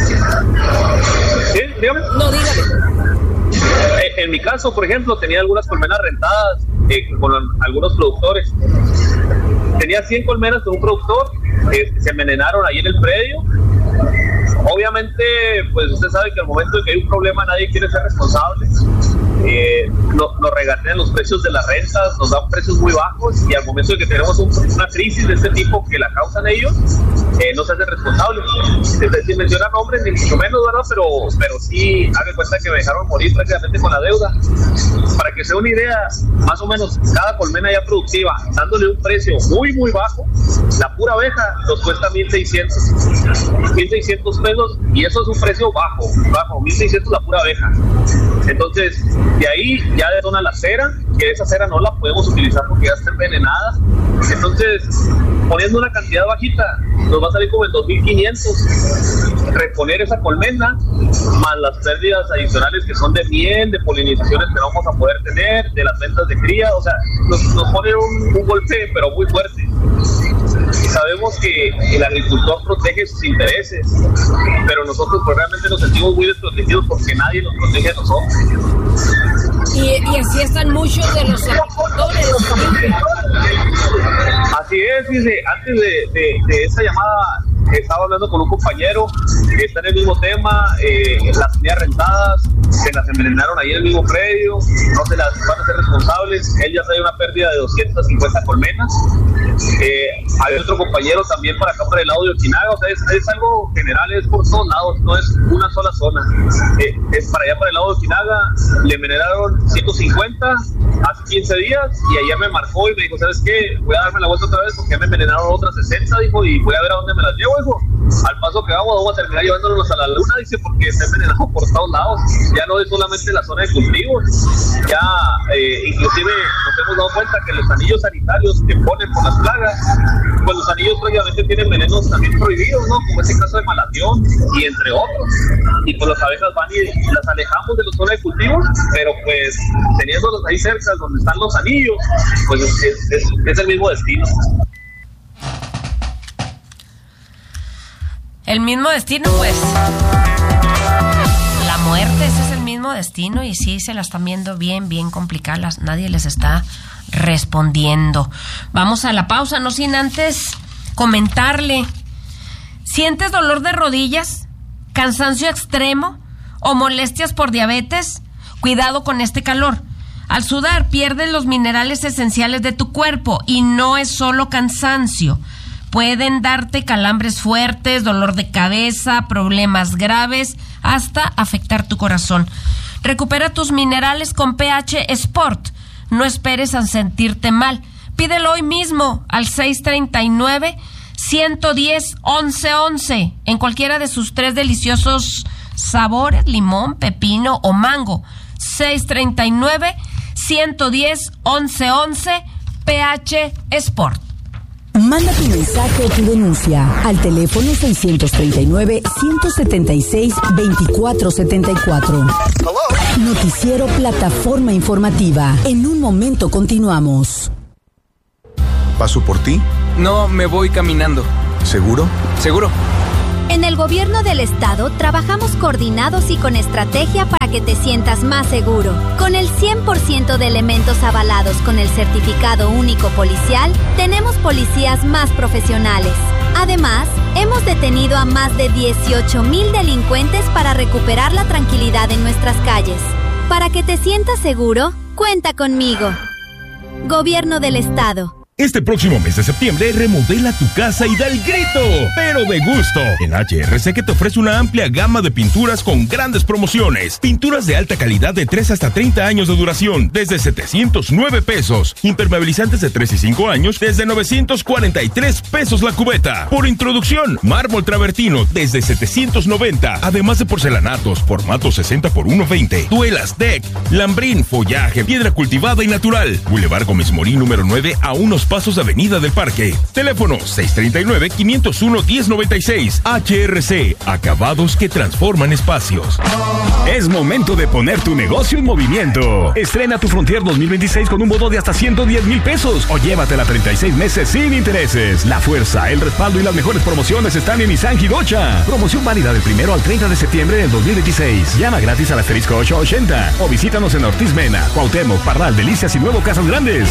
¿sí? Dígame.
No, dígame.
En, en mi caso, por ejemplo, tenía algunas colmenas rentadas eh, con algunos productores. Tenía cien colmenas con un productor, eh, se envenenaron ahí en el predio. Obviamente, pues usted sabe que al momento en que hay un problema nadie quiere ser responsable. Eh, no, nos regatean los precios de las rentas, nos dan precios muy bajos y al momento de que tenemos un, una crisis de este tipo que la causan ellos, eh, no se hacen responsables. Entonces, sin mencionar nombres ni mucho menos, ¿verdad? Pero, pero sí, hagan cuenta que me dejaron morir prácticamente con la deuda. Para que se dé una idea, más o menos cada colmena ya productiva, dándole un precio muy muy bajo, la pura abeja nos cuesta mil seiscientos pesos y eso es un precio bajo, bajo, mil seiscientos la pura abeja. Entonces, de ahí ya detona la cera, que esa cera no la podemos utilizar porque ya está envenenada. Entonces, poniendo una cantidad bajita, nos va a salir como en dos mil quinientos reponer esa colmena, más las pérdidas adicionales que son de miel, de polinizaciones que no vamos a poder tener, de las ventas de cría. O sea, nos, nos pone un, un golpe, pero muy fuerte. Y sabemos que el agricultor protege sus intereses, pero nosotros pues, realmente nos sentimos muy desprotegidos porque nadie nos protege a nosotros.
Y, y así están muchos de los agricultores.
Así es, dice, antes de, de, de esa llamada estaba hablando con un compañero que está en el mismo tema, eh, las tenía rentadas, se las envenenaron ahí en el mismo predio, no se las van a hacer responsables, él ya trae una pérdida de doscientas cincuenta colmenas. Eh, hay otro compañero también para acá, para el lado de Ojinaga, o sea, es, es algo general, es por todos lados, no es una sola zona. Eh, es para allá, para el lado de Ojinaga, le envenenaron ciento cincuenta hace quince días y ayer me marcó y me dijo, ¿sabes qué? Voy a darme la vuelta otra vez porque ya me envenenaron otras sesenta, dijo, y voy a ver a dónde me las llevo, dijo. Al paso que vamos, vamos a terminar llevándonos a la luna, dice, porque está envenenado por todos lados. Ya no es solamente la zona de cultivos, ya eh, inclusive nos hemos dado cuenta que los anillos sanitarios que ponen por las plagas, pues los anillos prácticamente tienen venenos también prohibidos, ¿no? Como ese caso de malatión y entre otros. Y pues las abejas van y las alejamos de la zona de cultivos, pero pues teniéndolos ahí cerca donde están los anillos, pues es, es, es, es el mismo destino.
El mismo destino, pues. La muerte, ese es el mismo destino y sí se la están viendo bien, bien complicadas. Nadie les está respondiendo. Vamos a la pausa, no sin antes comentarle. ¿Sientes dolor de rodillas, cansancio extremo o molestias por diabetes? Cuidado con este calor. Al sudar pierdes los minerales esenciales de tu cuerpo y no es solo cansancio. Pueden darte calambres fuertes, dolor de cabeza, problemas graves, hasta afectar tu corazón. Recupera tus minerales con pH Sport. No esperes a sentirte mal. Pídelo hoy mismo al seis treinta y nueve, ciento diez, once once en cualquiera de sus tres deliciosos sabores, limón, pepino o mango. seis treinta y nueve, ciento diez, once once, pH Sport.
Manda tu mensaje o tu denuncia al teléfono seiscientos treinta y nueve, ciento setenta y seis, veinticuatro setenta y cuatro. Noticiero Plataforma Informativa. En un momento continuamos.
¿Paso por ti?
No, me voy caminando.
¿Seguro?
Seguro.
En el gobierno del estado trabajamos coordinados y con estrategia para que te sientas más seguro. Con el cien por ciento de elementos avalados con el certificado único policial, tenemos policías más profesionales. Además, hemos detenido a más de dieciocho mil delincuentes para recuperar la tranquilidad en nuestras calles. Para que te sientas seguro, cuenta conmigo. Gobierno del estado.
Este próximo mes de septiembre, remodela tu casa y da el grito, pero de gusto. En H R C que te ofrece una amplia gama de pinturas con grandes promociones. Pinturas de alta calidad de tres hasta treinta años de duración, desde setecientos nueve pesos. Impermeabilizantes de tres y cinco años, desde novecientos cuarenta y tres pesos la cubeta. Por introducción, mármol travertino, desde setecientos noventa. Además de porcelanatos, formato sesenta por ciento veinte. Duelas, deck, lambrín, follaje, piedra cultivada y natural. Boulevard Gómez Morín, número nueve, a unos pasos de Avenida del Parque. Teléfono seis treinta y nueve, quinientos uno, diez noventa y seis. H R C, acabados que transforman espacios.
Es momento de poner tu negocio en movimiento. Estrena tu Frontier dos mil veintiséis con un bono de hasta ciento diez mil pesos o llévatela treinta y seis meses sin intereses. La fuerza, el respaldo y las mejores promociones están en Nissan Hirocha. Promoción válida del primero al treinta de septiembre del dos mil veintiséis. Llama gratis al asterisco ochocientos ochenta o visítanos en Ortiz Mena, Cuauhtémoc, Parral, Delicias y Nuevo Casas Grandes.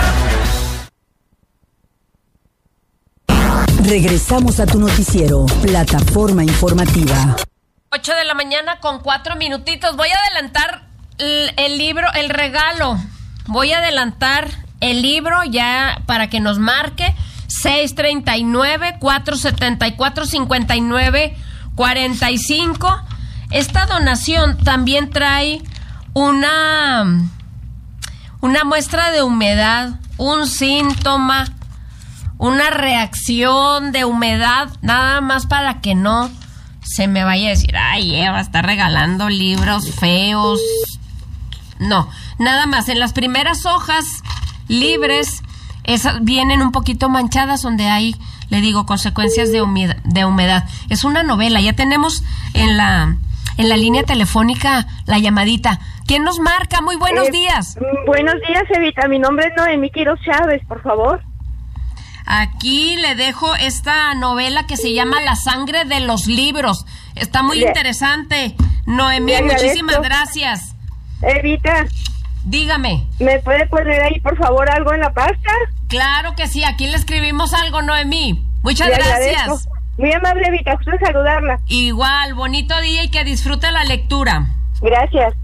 Regresamos a tu noticiero, Plataforma Informativa.
ocho de la mañana con cuatro minutitos. Voy a adelantar el, el libro, el regalo. Voy a adelantar el libro ya para que nos marque seis treinta y nueve, cuatro setenta y cuatro, cincuenta y nueve, cuarenta y cinco. Esta donación también trae una, una muestra de humedad, un síntoma, una reacción de humedad, nada más para que no se me vaya a decir, ay, Eva está regalando libros feos. No, nada más, en las primeras hojas libres, esas vienen un poquito manchadas donde hay, le digo, consecuencias de humedad, de humedad. Es una novela, ya tenemos en la, en la línea telefónica la llamadita. ¿Quién nos marca? Muy buenos eh, días.
Buenos días, Evita, mi nombre es Noemí Quiroz Chávez, por favor.
Aquí le dejo esta novela que se llama La sangre de los libros. Está muy le, interesante. Noemí, muchísimas gracias.
Evita.
Dígame.
¿Me puede poner ahí, por favor, algo en la pasta?
Claro que sí, aquí le escribimos algo, Noemí. Muchas le gracias. Agradezco.
Muy amable, Evita, gusto saludarla.
Igual, bonito día y que disfrute la lectura.
Gracias.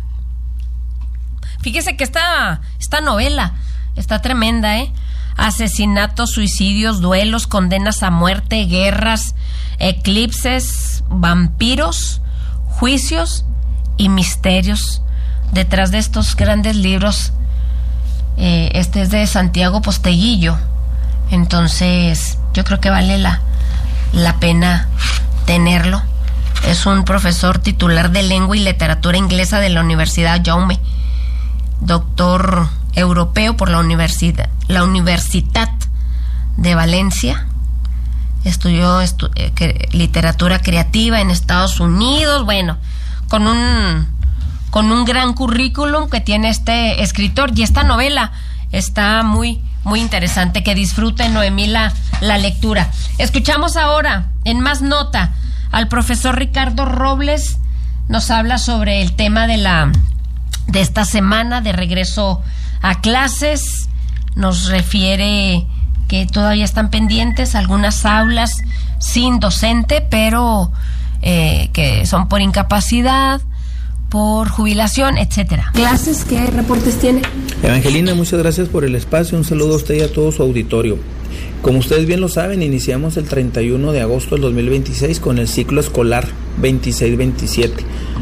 Fíjese que esta, esta novela está tremenda, ¿eh? Asesinatos, suicidios, duelos, condenas a muerte, guerras, eclipses, vampiros, juicios y misterios. Detrás de estos grandes libros, eh, este es de Santiago Posteguillo. Entonces, yo creo que vale la, la pena tenerlo. Es un profesor titular de lengua y literatura inglesa de la Universidad Jaume, doctor europeo por la universidad, la Universitat de Valencia. Estudió estu- eh, que, literatura creativa en Estados Unidos. Bueno, con un con un gran currículum que tiene este escritor, y esta novela está muy muy interesante. Que disfrute, Noemí, la, la lectura. Escuchamos ahora en Más Nota al profesor Ricardo Robles. Nos habla sobre el tema de la de esta semana de regreso a clases. Nos refiere que todavía están pendientes algunas aulas sin docente, pero eh, que son por incapacidad, por jubilación, etcétera.
¿Clases? ¿Qué reportes tiene?
Evangelina, muchas gracias por el espacio. Un saludo a usted y a todo su auditorio. Como ustedes bien lo saben, iniciamos el treinta y uno de agosto del dos mil veintiséis con el ciclo escolar veintiséis veintisiete.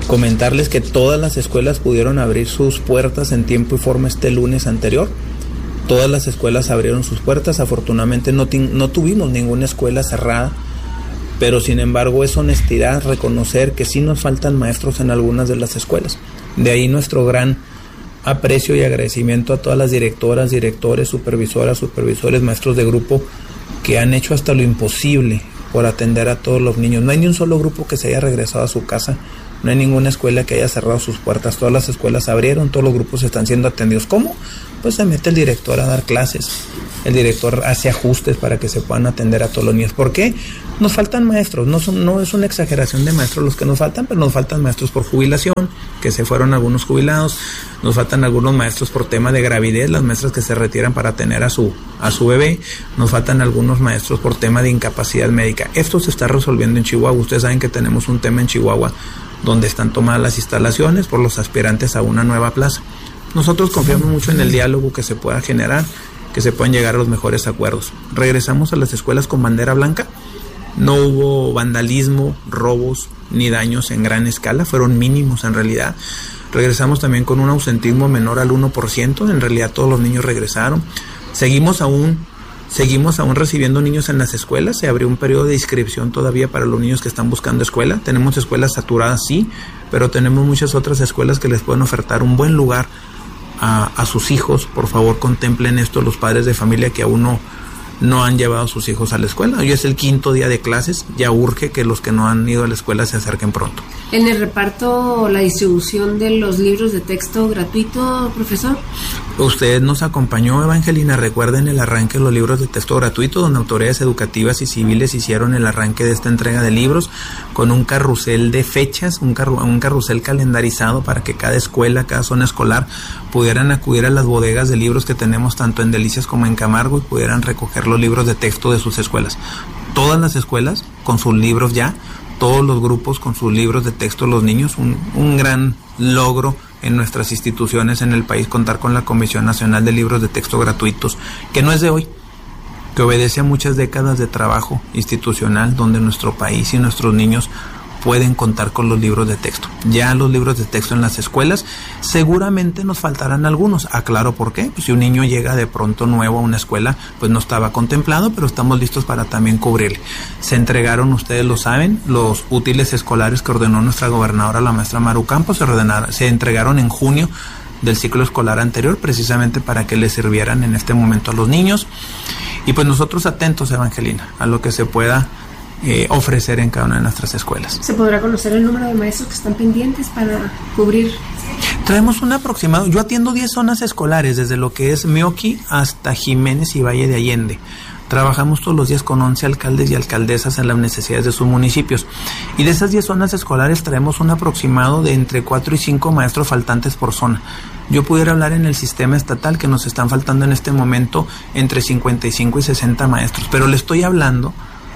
Comentarles que todas las escuelas pudieron abrir sus puertas en tiempo y forma este lunes anterior. Todas las escuelas abrieron sus puertas. Afortunadamente no, no tuvimos ninguna escuela cerrada, pero sin embargo es honestidad reconocer que sí nos faltan maestros en algunas de las escuelas. De ahí nuestro gran aprecio y agradecimiento a todas las directoras, directores, supervisoras, supervisores, maestros de grupo que han hecho hasta lo imposible por atender a todos los niños. No hay ni un solo grupo que se haya regresado a su casa. No hay ninguna escuela que haya cerrado sus puertas. Todas las escuelas abrieron, todos los grupos están siendo atendidos. ¿Cómo? Pues se mete el director a dar clases. El director hace ajustes para que se puedan atender a todos los niños. ¿Por qué? Nos faltan maestros. No, son, no es una exageración de maestros los que nos faltan, pero nos faltan maestros por jubilación, que se fueron algunos jubilados. Nos faltan algunos maestros por tema de gravidez, las maestras que se retiran para tener a su, a su bebé. Nos faltan algunos maestros por tema de incapacidad médica. Esto se está resolviendo en Chihuahua. Ustedes saben que tenemos un tema en Chihuahua donde están tomadas las instalaciones por los aspirantes a una nueva plaza. Nosotros confiamos mucho en el diálogo que se pueda generar, que se puedan llegar a los mejores acuerdos. Regresamos a las escuelas con bandera blanca. No hubo vandalismo, robos ni daños en gran escala, fueron mínimos en realidad. Regresamos también con un ausentismo menor al uno por ciento, en realidad todos los niños regresaron. Seguimos aún Seguimos aún recibiendo niños en las escuelas. Se abrió un periodo de inscripción todavía para los niños que están buscando escuela. Tenemos escuelas saturadas, sí, pero tenemos muchas otras escuelas que les pueden ofertar un buen lugar a, a sus hijos. Por favor, contemplen esto los padres de familia que aún no, no han llevado a sus hijos a la escuela. Hoy es el quinto día de clases, ya urge que los que no han ido a la escuela se acerquen pronto.
¿En el reparto, la distribución de los libros de texto gratuito, profesor?
Usted nos acompañó, Evangelina, recuerden el arranque de los libros de texto gratuito, donde autoridades educativas y civiles hicieron el arranque de esta entrega de libros con un carrusel de fechas, un, carru un carrusel calendarizado para que cada escuela, cada zona escolar pudieran acudir a las bodegas de libros que tenemos tanto en Delicias como en Camargo y pudieran recoger los libros de texto de sus escuelas. Todas las escuelas con sus libros ya, todos los grupos con sus libros de texto, los niños, un, un gran logro en nuestras instituciones en el país contar con la Comisión Nacional de Libros de Texto Gratuitos, que no es de hoy, que obedece a muchas décadas de trabajo institucional donde nuestro país y nuestros niños pueden contar con los libros de texto. Ya los libros de texto en las escuelas, seguramente nos faltarán algunos. Aclaro por qué. Pues si un niño llega de pronto nuevo a una escuela, pues no estaba contemplado, pero estamos listos para también cubrirle. Se entregaron, ustedes lo saben, los útiles escolares que ordenó nuestra gobernadora, la maestra Maru Campos, se, ordenaron, se entregaron en junio del ciclo escolar anterior, precisamente para que les sirvieran en este momento a los niños. Y pues nosotros atentos, Evangelina, a lo que se pueda Eh, ofrecer en cada una de nuestras escuelas.
¿Se podrá conocer el número de maestros que están pendientes para cubrir?
Traemos un aproximado. Yo atiendo diez zonas escolares, desde lo que es Meoqui hasta Jiménez y Valle de Allende. Trabajamos todos los días con once alcaldes y alcaldesas en las necesidades de sus municipios. Y de esas diez zonas escolares traemos un aproximado de entre cuatro y cinco maestros faltantes por zona. Yo pudiera hablar en el sistema estatal que nos están faltando en este momento entre cincuenta y cinco y sesenta maestros, pero le estoy hablando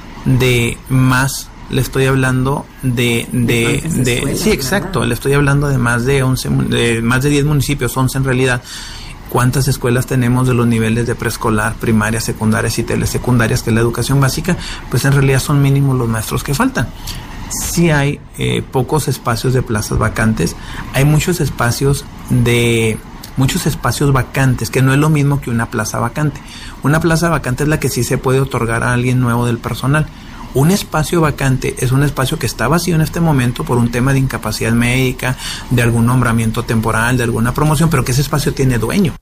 de más, le estoy hablando de, de, de, de escuela, sí, exacto, claro. Le estoy hablando de más de once, de más de diez municipios, once en realidad. ¿Cuántas escuelas tenemos de los niveles de preescolar, primaria, secundarias y telesecundarias, que es la educación básica? Pues en realidad son mínimos los maestros que faltan. Sí hay eh, pocos espacios de plazas vacantes, hay muchos espacios de muchos espacios vacantes, que no es lo mismo que una plaza vacante. Una plaza vacante es la que sí se puede otorgar a alguien nuevo del personal. Un espacio vacante es un espacio que está vacío en este momento por un tema de incapacidad médica, de algún nombramiento temporal, de alguna promoción, pero que ese espacio tiene dueño.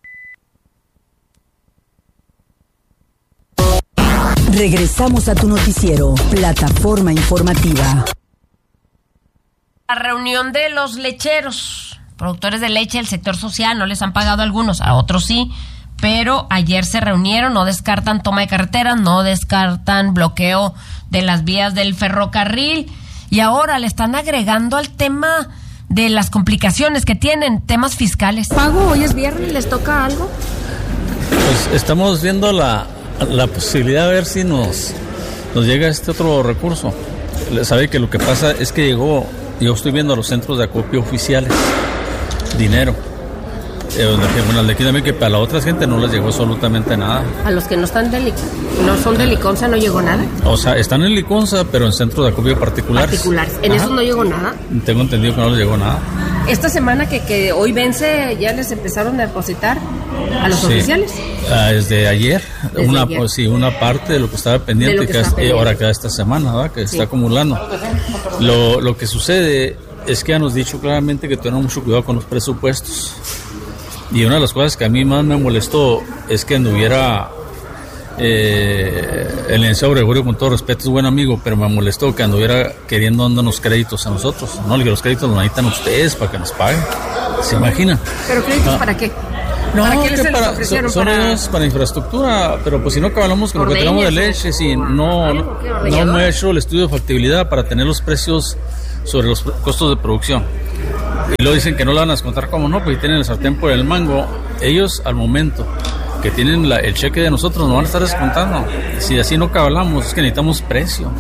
Regresamos a tu noticiero, Plataforma Informativa.
La reunión de los lecheros, productores de leche del sector social, no les han pagado a algunos, a otros sí, pero ayer se reunieron, no descartan toma de carreteras, no descartan bloqueo de las vías del ferrocarril, y ahora le están agregando al tema de las complicaciones que tienen, temas fiscales.
¿Pago? Hoy es viernes, ¿les toca algo?
Pues estamos viendo la, la posibilidad de ver si nos, nos llega este otro recurso. Sabe que lo que pasa es que llegó, yo estoy viendo los centros de acopio oficiales, dinero. Eh, bueno, de aquí también que para la otra gente no les llegó absolutamente nada.
A los que no están de no son de Liconza no llegó nada.
O sea, están en Liconza, pero en centros de acopio particulares.
Particulares. ¿En eso no llegó nada?
Tengo entendido que no les llegó nada.
Esta semana que, que hoy vence, ¿ya les empezaron a depositar a los
sí.
oficiales?
Ah, desde ayer.
Desde
una
ayer.
Pues, sí, una parte de lo que estaba pendiente,
Lo que
que
está
es,
pendiente.
ahora queda esta semana, ¿verdad? Que
Sí.
está acumulando. Lo, lo que sucede es que ya nos dicho claramente que tenemos mucho cuidado con los presupuestos. Y una de las cosas que a mí más me molestó es que anduviera eh, el licenciado Gregorio, con todo respeto, es buen amigo, pero me molestó que anduviera queriendo darnos créditos a nosotros. No, que los créditos los necesitan ustedes para que nos paguen. ¿Se imaginan?
¿Pero créditos
Ah.
para qué?
No,
¿Para qué
que
les se les
para,
ofrecieron?
son, son
para...
ellos para infraestructura, pero pues si no cabalamos con lo que tenemos de leche, sí, no, no, no hemos hecho el estudio de factibilidad para tener los precios sobre los costos de producción. Y luego dicen que no la van a descontar, como no, pues tienen el sartén por el mango. Ellos al momento que tienen la, el cheque de nosotros nos van a estar descontando. Si así no cabalamos, es que necesitamos precio.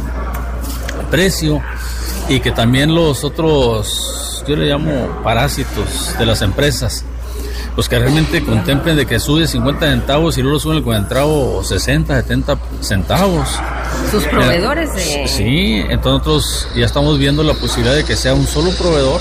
Precio. Y que también los otros, yo le llamo parásitos de las empresas, pues que realmente contemplen de que sube cincuenta centavos y luego suben el centavo sesenta, setenta centavos.
Sus proveedores de...
Sí, entonces nosotros ya estamos viendo la posibilidad de que sea un solo proveedor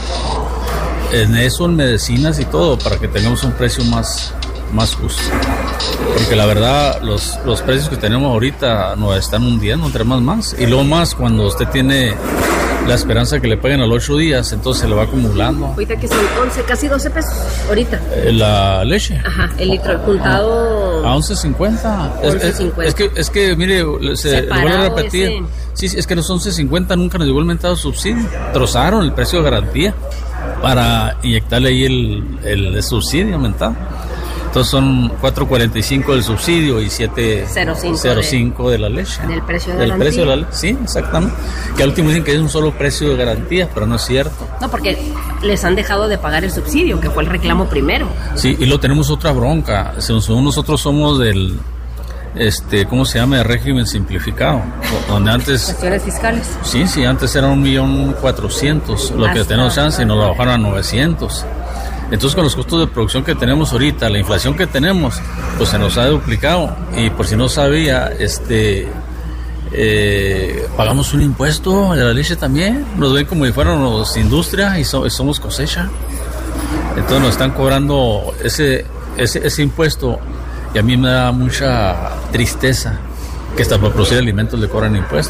en eso, en medicinas y todo, para que tengamos un precio más, más justo. Porque la verdad, los, los precios que tenemos ahorita nos están hundiendo, entre más más. Y luego más cuando usted tiene la esperanza que le paguen a los ocho días, entonces se le va acumulando.
Ahorita que son once, casi doce pesos, ahorita.
Eh, La leche.
Ajá, el litro, el juntado...
A once cincuenta. Es, es, es, que, es que, mire, se le vuelvo a repetir.
Ese.
Sí, sí, es que los once cincuenta nunca nos llegó el mentado subsidio. Trozaron el precio de garantía para inyectarle ahí el, el, el subsidio aumentado. Entonces son cuatro cuarenta y cinco del subsidio y siete cero cinco de, de la leche.
Del precio de
del
garantía.
Precio de la leche, sí, exactamente. Que al último dicen que es un solo precio de garantía, pero no es cierto.
No, porque les han dejado de pagar el subsidio, que fue el reclamo primero.
Sí, y luego tenemos otra bronca. Según nosotros somos del, este, ¿cómo se llama? De régimen simplificado, donde antes...
Cuestiones fiscales.
Sí, sí, antes era un millón cuatrocientos, lo que
Hasta-
tenemos chance, y nos lo bajaron a novecientos. Entonces, con los costos de producción que tenemos ahorita, la inflación que tenemos, pues se nos ha duplicado. Y por si no sabía, este, eh, pagamos un impuesto de la leche también. Nos ven como si fuéramos industria y, so- y somos cosecha. Entonces nos están cobrando ese, ese, ese impuesto, y a mí me da mucha tristeza que hasta para producir alimentos le cobran impuestos.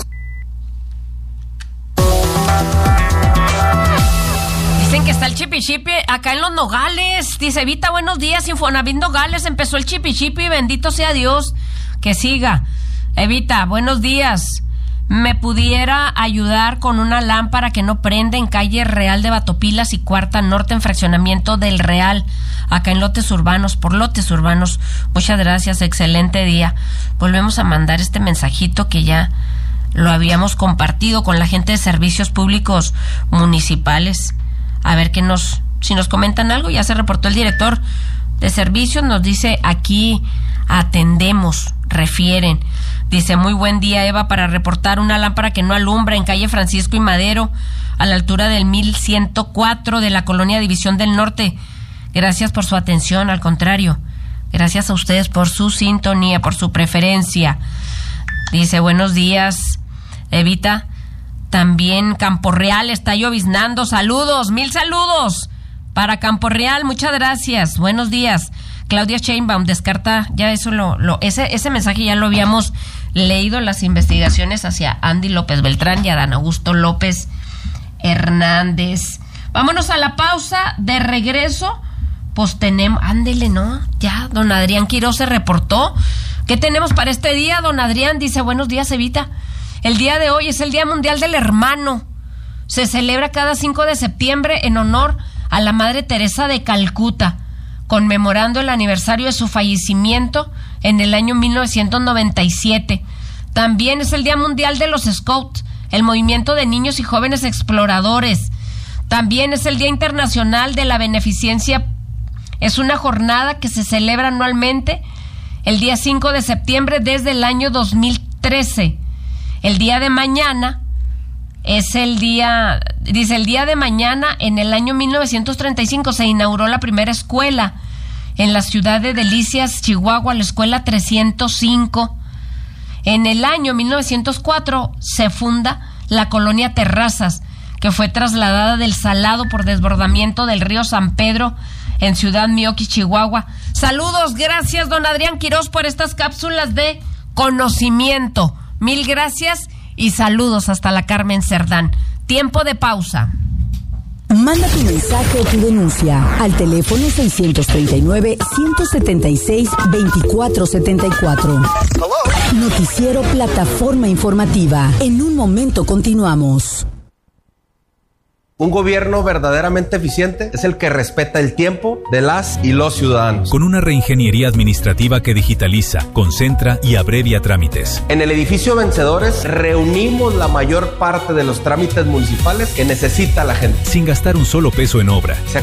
Dicen que está el chipi chipi acá en Los Nogales. Dice Evita, buenos días, Infonavit Nogales. Empezó el chipi chipi, bendito sea Dios. Que siga. Evita, buenos días. ¿Me pudiera ayudar con una lámpara que no prende en calle Real de Batopilas y Cuarta Norte, en fraccionamiento del Real, acá en lotes urbanos, por lotes urbanos? Muchas gracias, excelente día. Volvemos a mandar este mensajito que ya lo habíamos compartido con la gente de servicios públicos municipales. A ver qué nos, si nos comentan algo. Ya se reportó el director de servicios, nos dice aquí atendemos, refieren. Dice, muy buen día, Eva, para reportar una lámpara que no alumbra en calle Francisco y Madero, a la altura del mil ciento cuatro de la colonia División del Norte. Gracias por su atención, al contrario, gracias a ustedes por su sintonía, por su preferencia. Dice, buenos días, Evita. También Campo Real está lloviznando. Saludos, mil saludos para Campo Real. Muchas gracias. Buenos días. Claudia Sheinbaum descarta, ya eso lo, lo ese ese mensaje ya lo habíamos leído, las investigaciones hacia Andy López Beltrán y Adán Augusto López Hernández. Vámonos a la pausa. De regreso, pues tenemos, ándele, ¿no? Ya, don Adrián Quiroz se reportó. ¿Qué tenemos para este día, don Adrián? Dice, buenos días, Evita. El día de hoy es el Día Mundial del Hermano. Se celebra cada cinco de septiembre en honor a la Madre Teresa de Calcuta, conmemorando el aniversario de su fallecimiento en el año mil novecientos noventa y siete. También es el Día Mundial de los Scouts, el movimiento de niños y jóvenes exploradores. También es el Día Internacional de la Beneficencia. Es una jornada que se celebra anualmente el día cinco de septiembre desde el año dos mil trece. El día de mañana es el día, dice, el día de mañana en el año mil novecientos treinta y cinco se inauguró la primera escuela en la ciudad de Delicias, Chihuahua, la escuela trescientos cinco. En el año mil novecientos cuatro se funda la colonia Terrazas, que fue trasladada del Salado por desbordamiento del río San Pedro en Ciudad Mioqui, Chihuahua. Saludos, gracias don Adrián Quirós por estas cápsulas de conocimiento. Mil gracias y saludos hasta la Carmen Cerdán. Tiempo de pausa.
Manda tu mensaje o tu denuncia al teléfono seiscientos treinta y nueve, ciento setenta y seis, veinticuatro setenta y cuatro. Noticiero Plataforma Informativa. En un momento continuamos.
Un gobierno verdaderamente eficiente es el que respeta el tiempo de las y los ciudadanos.
Con una reingeniería administrativa que digitaliza, concentra y abrevia trámites.
En el edificio Vencedores reunimos la mayor parte de los trámites municipales que necesita la gente.
Sin gastar un solo peso en obra.
Se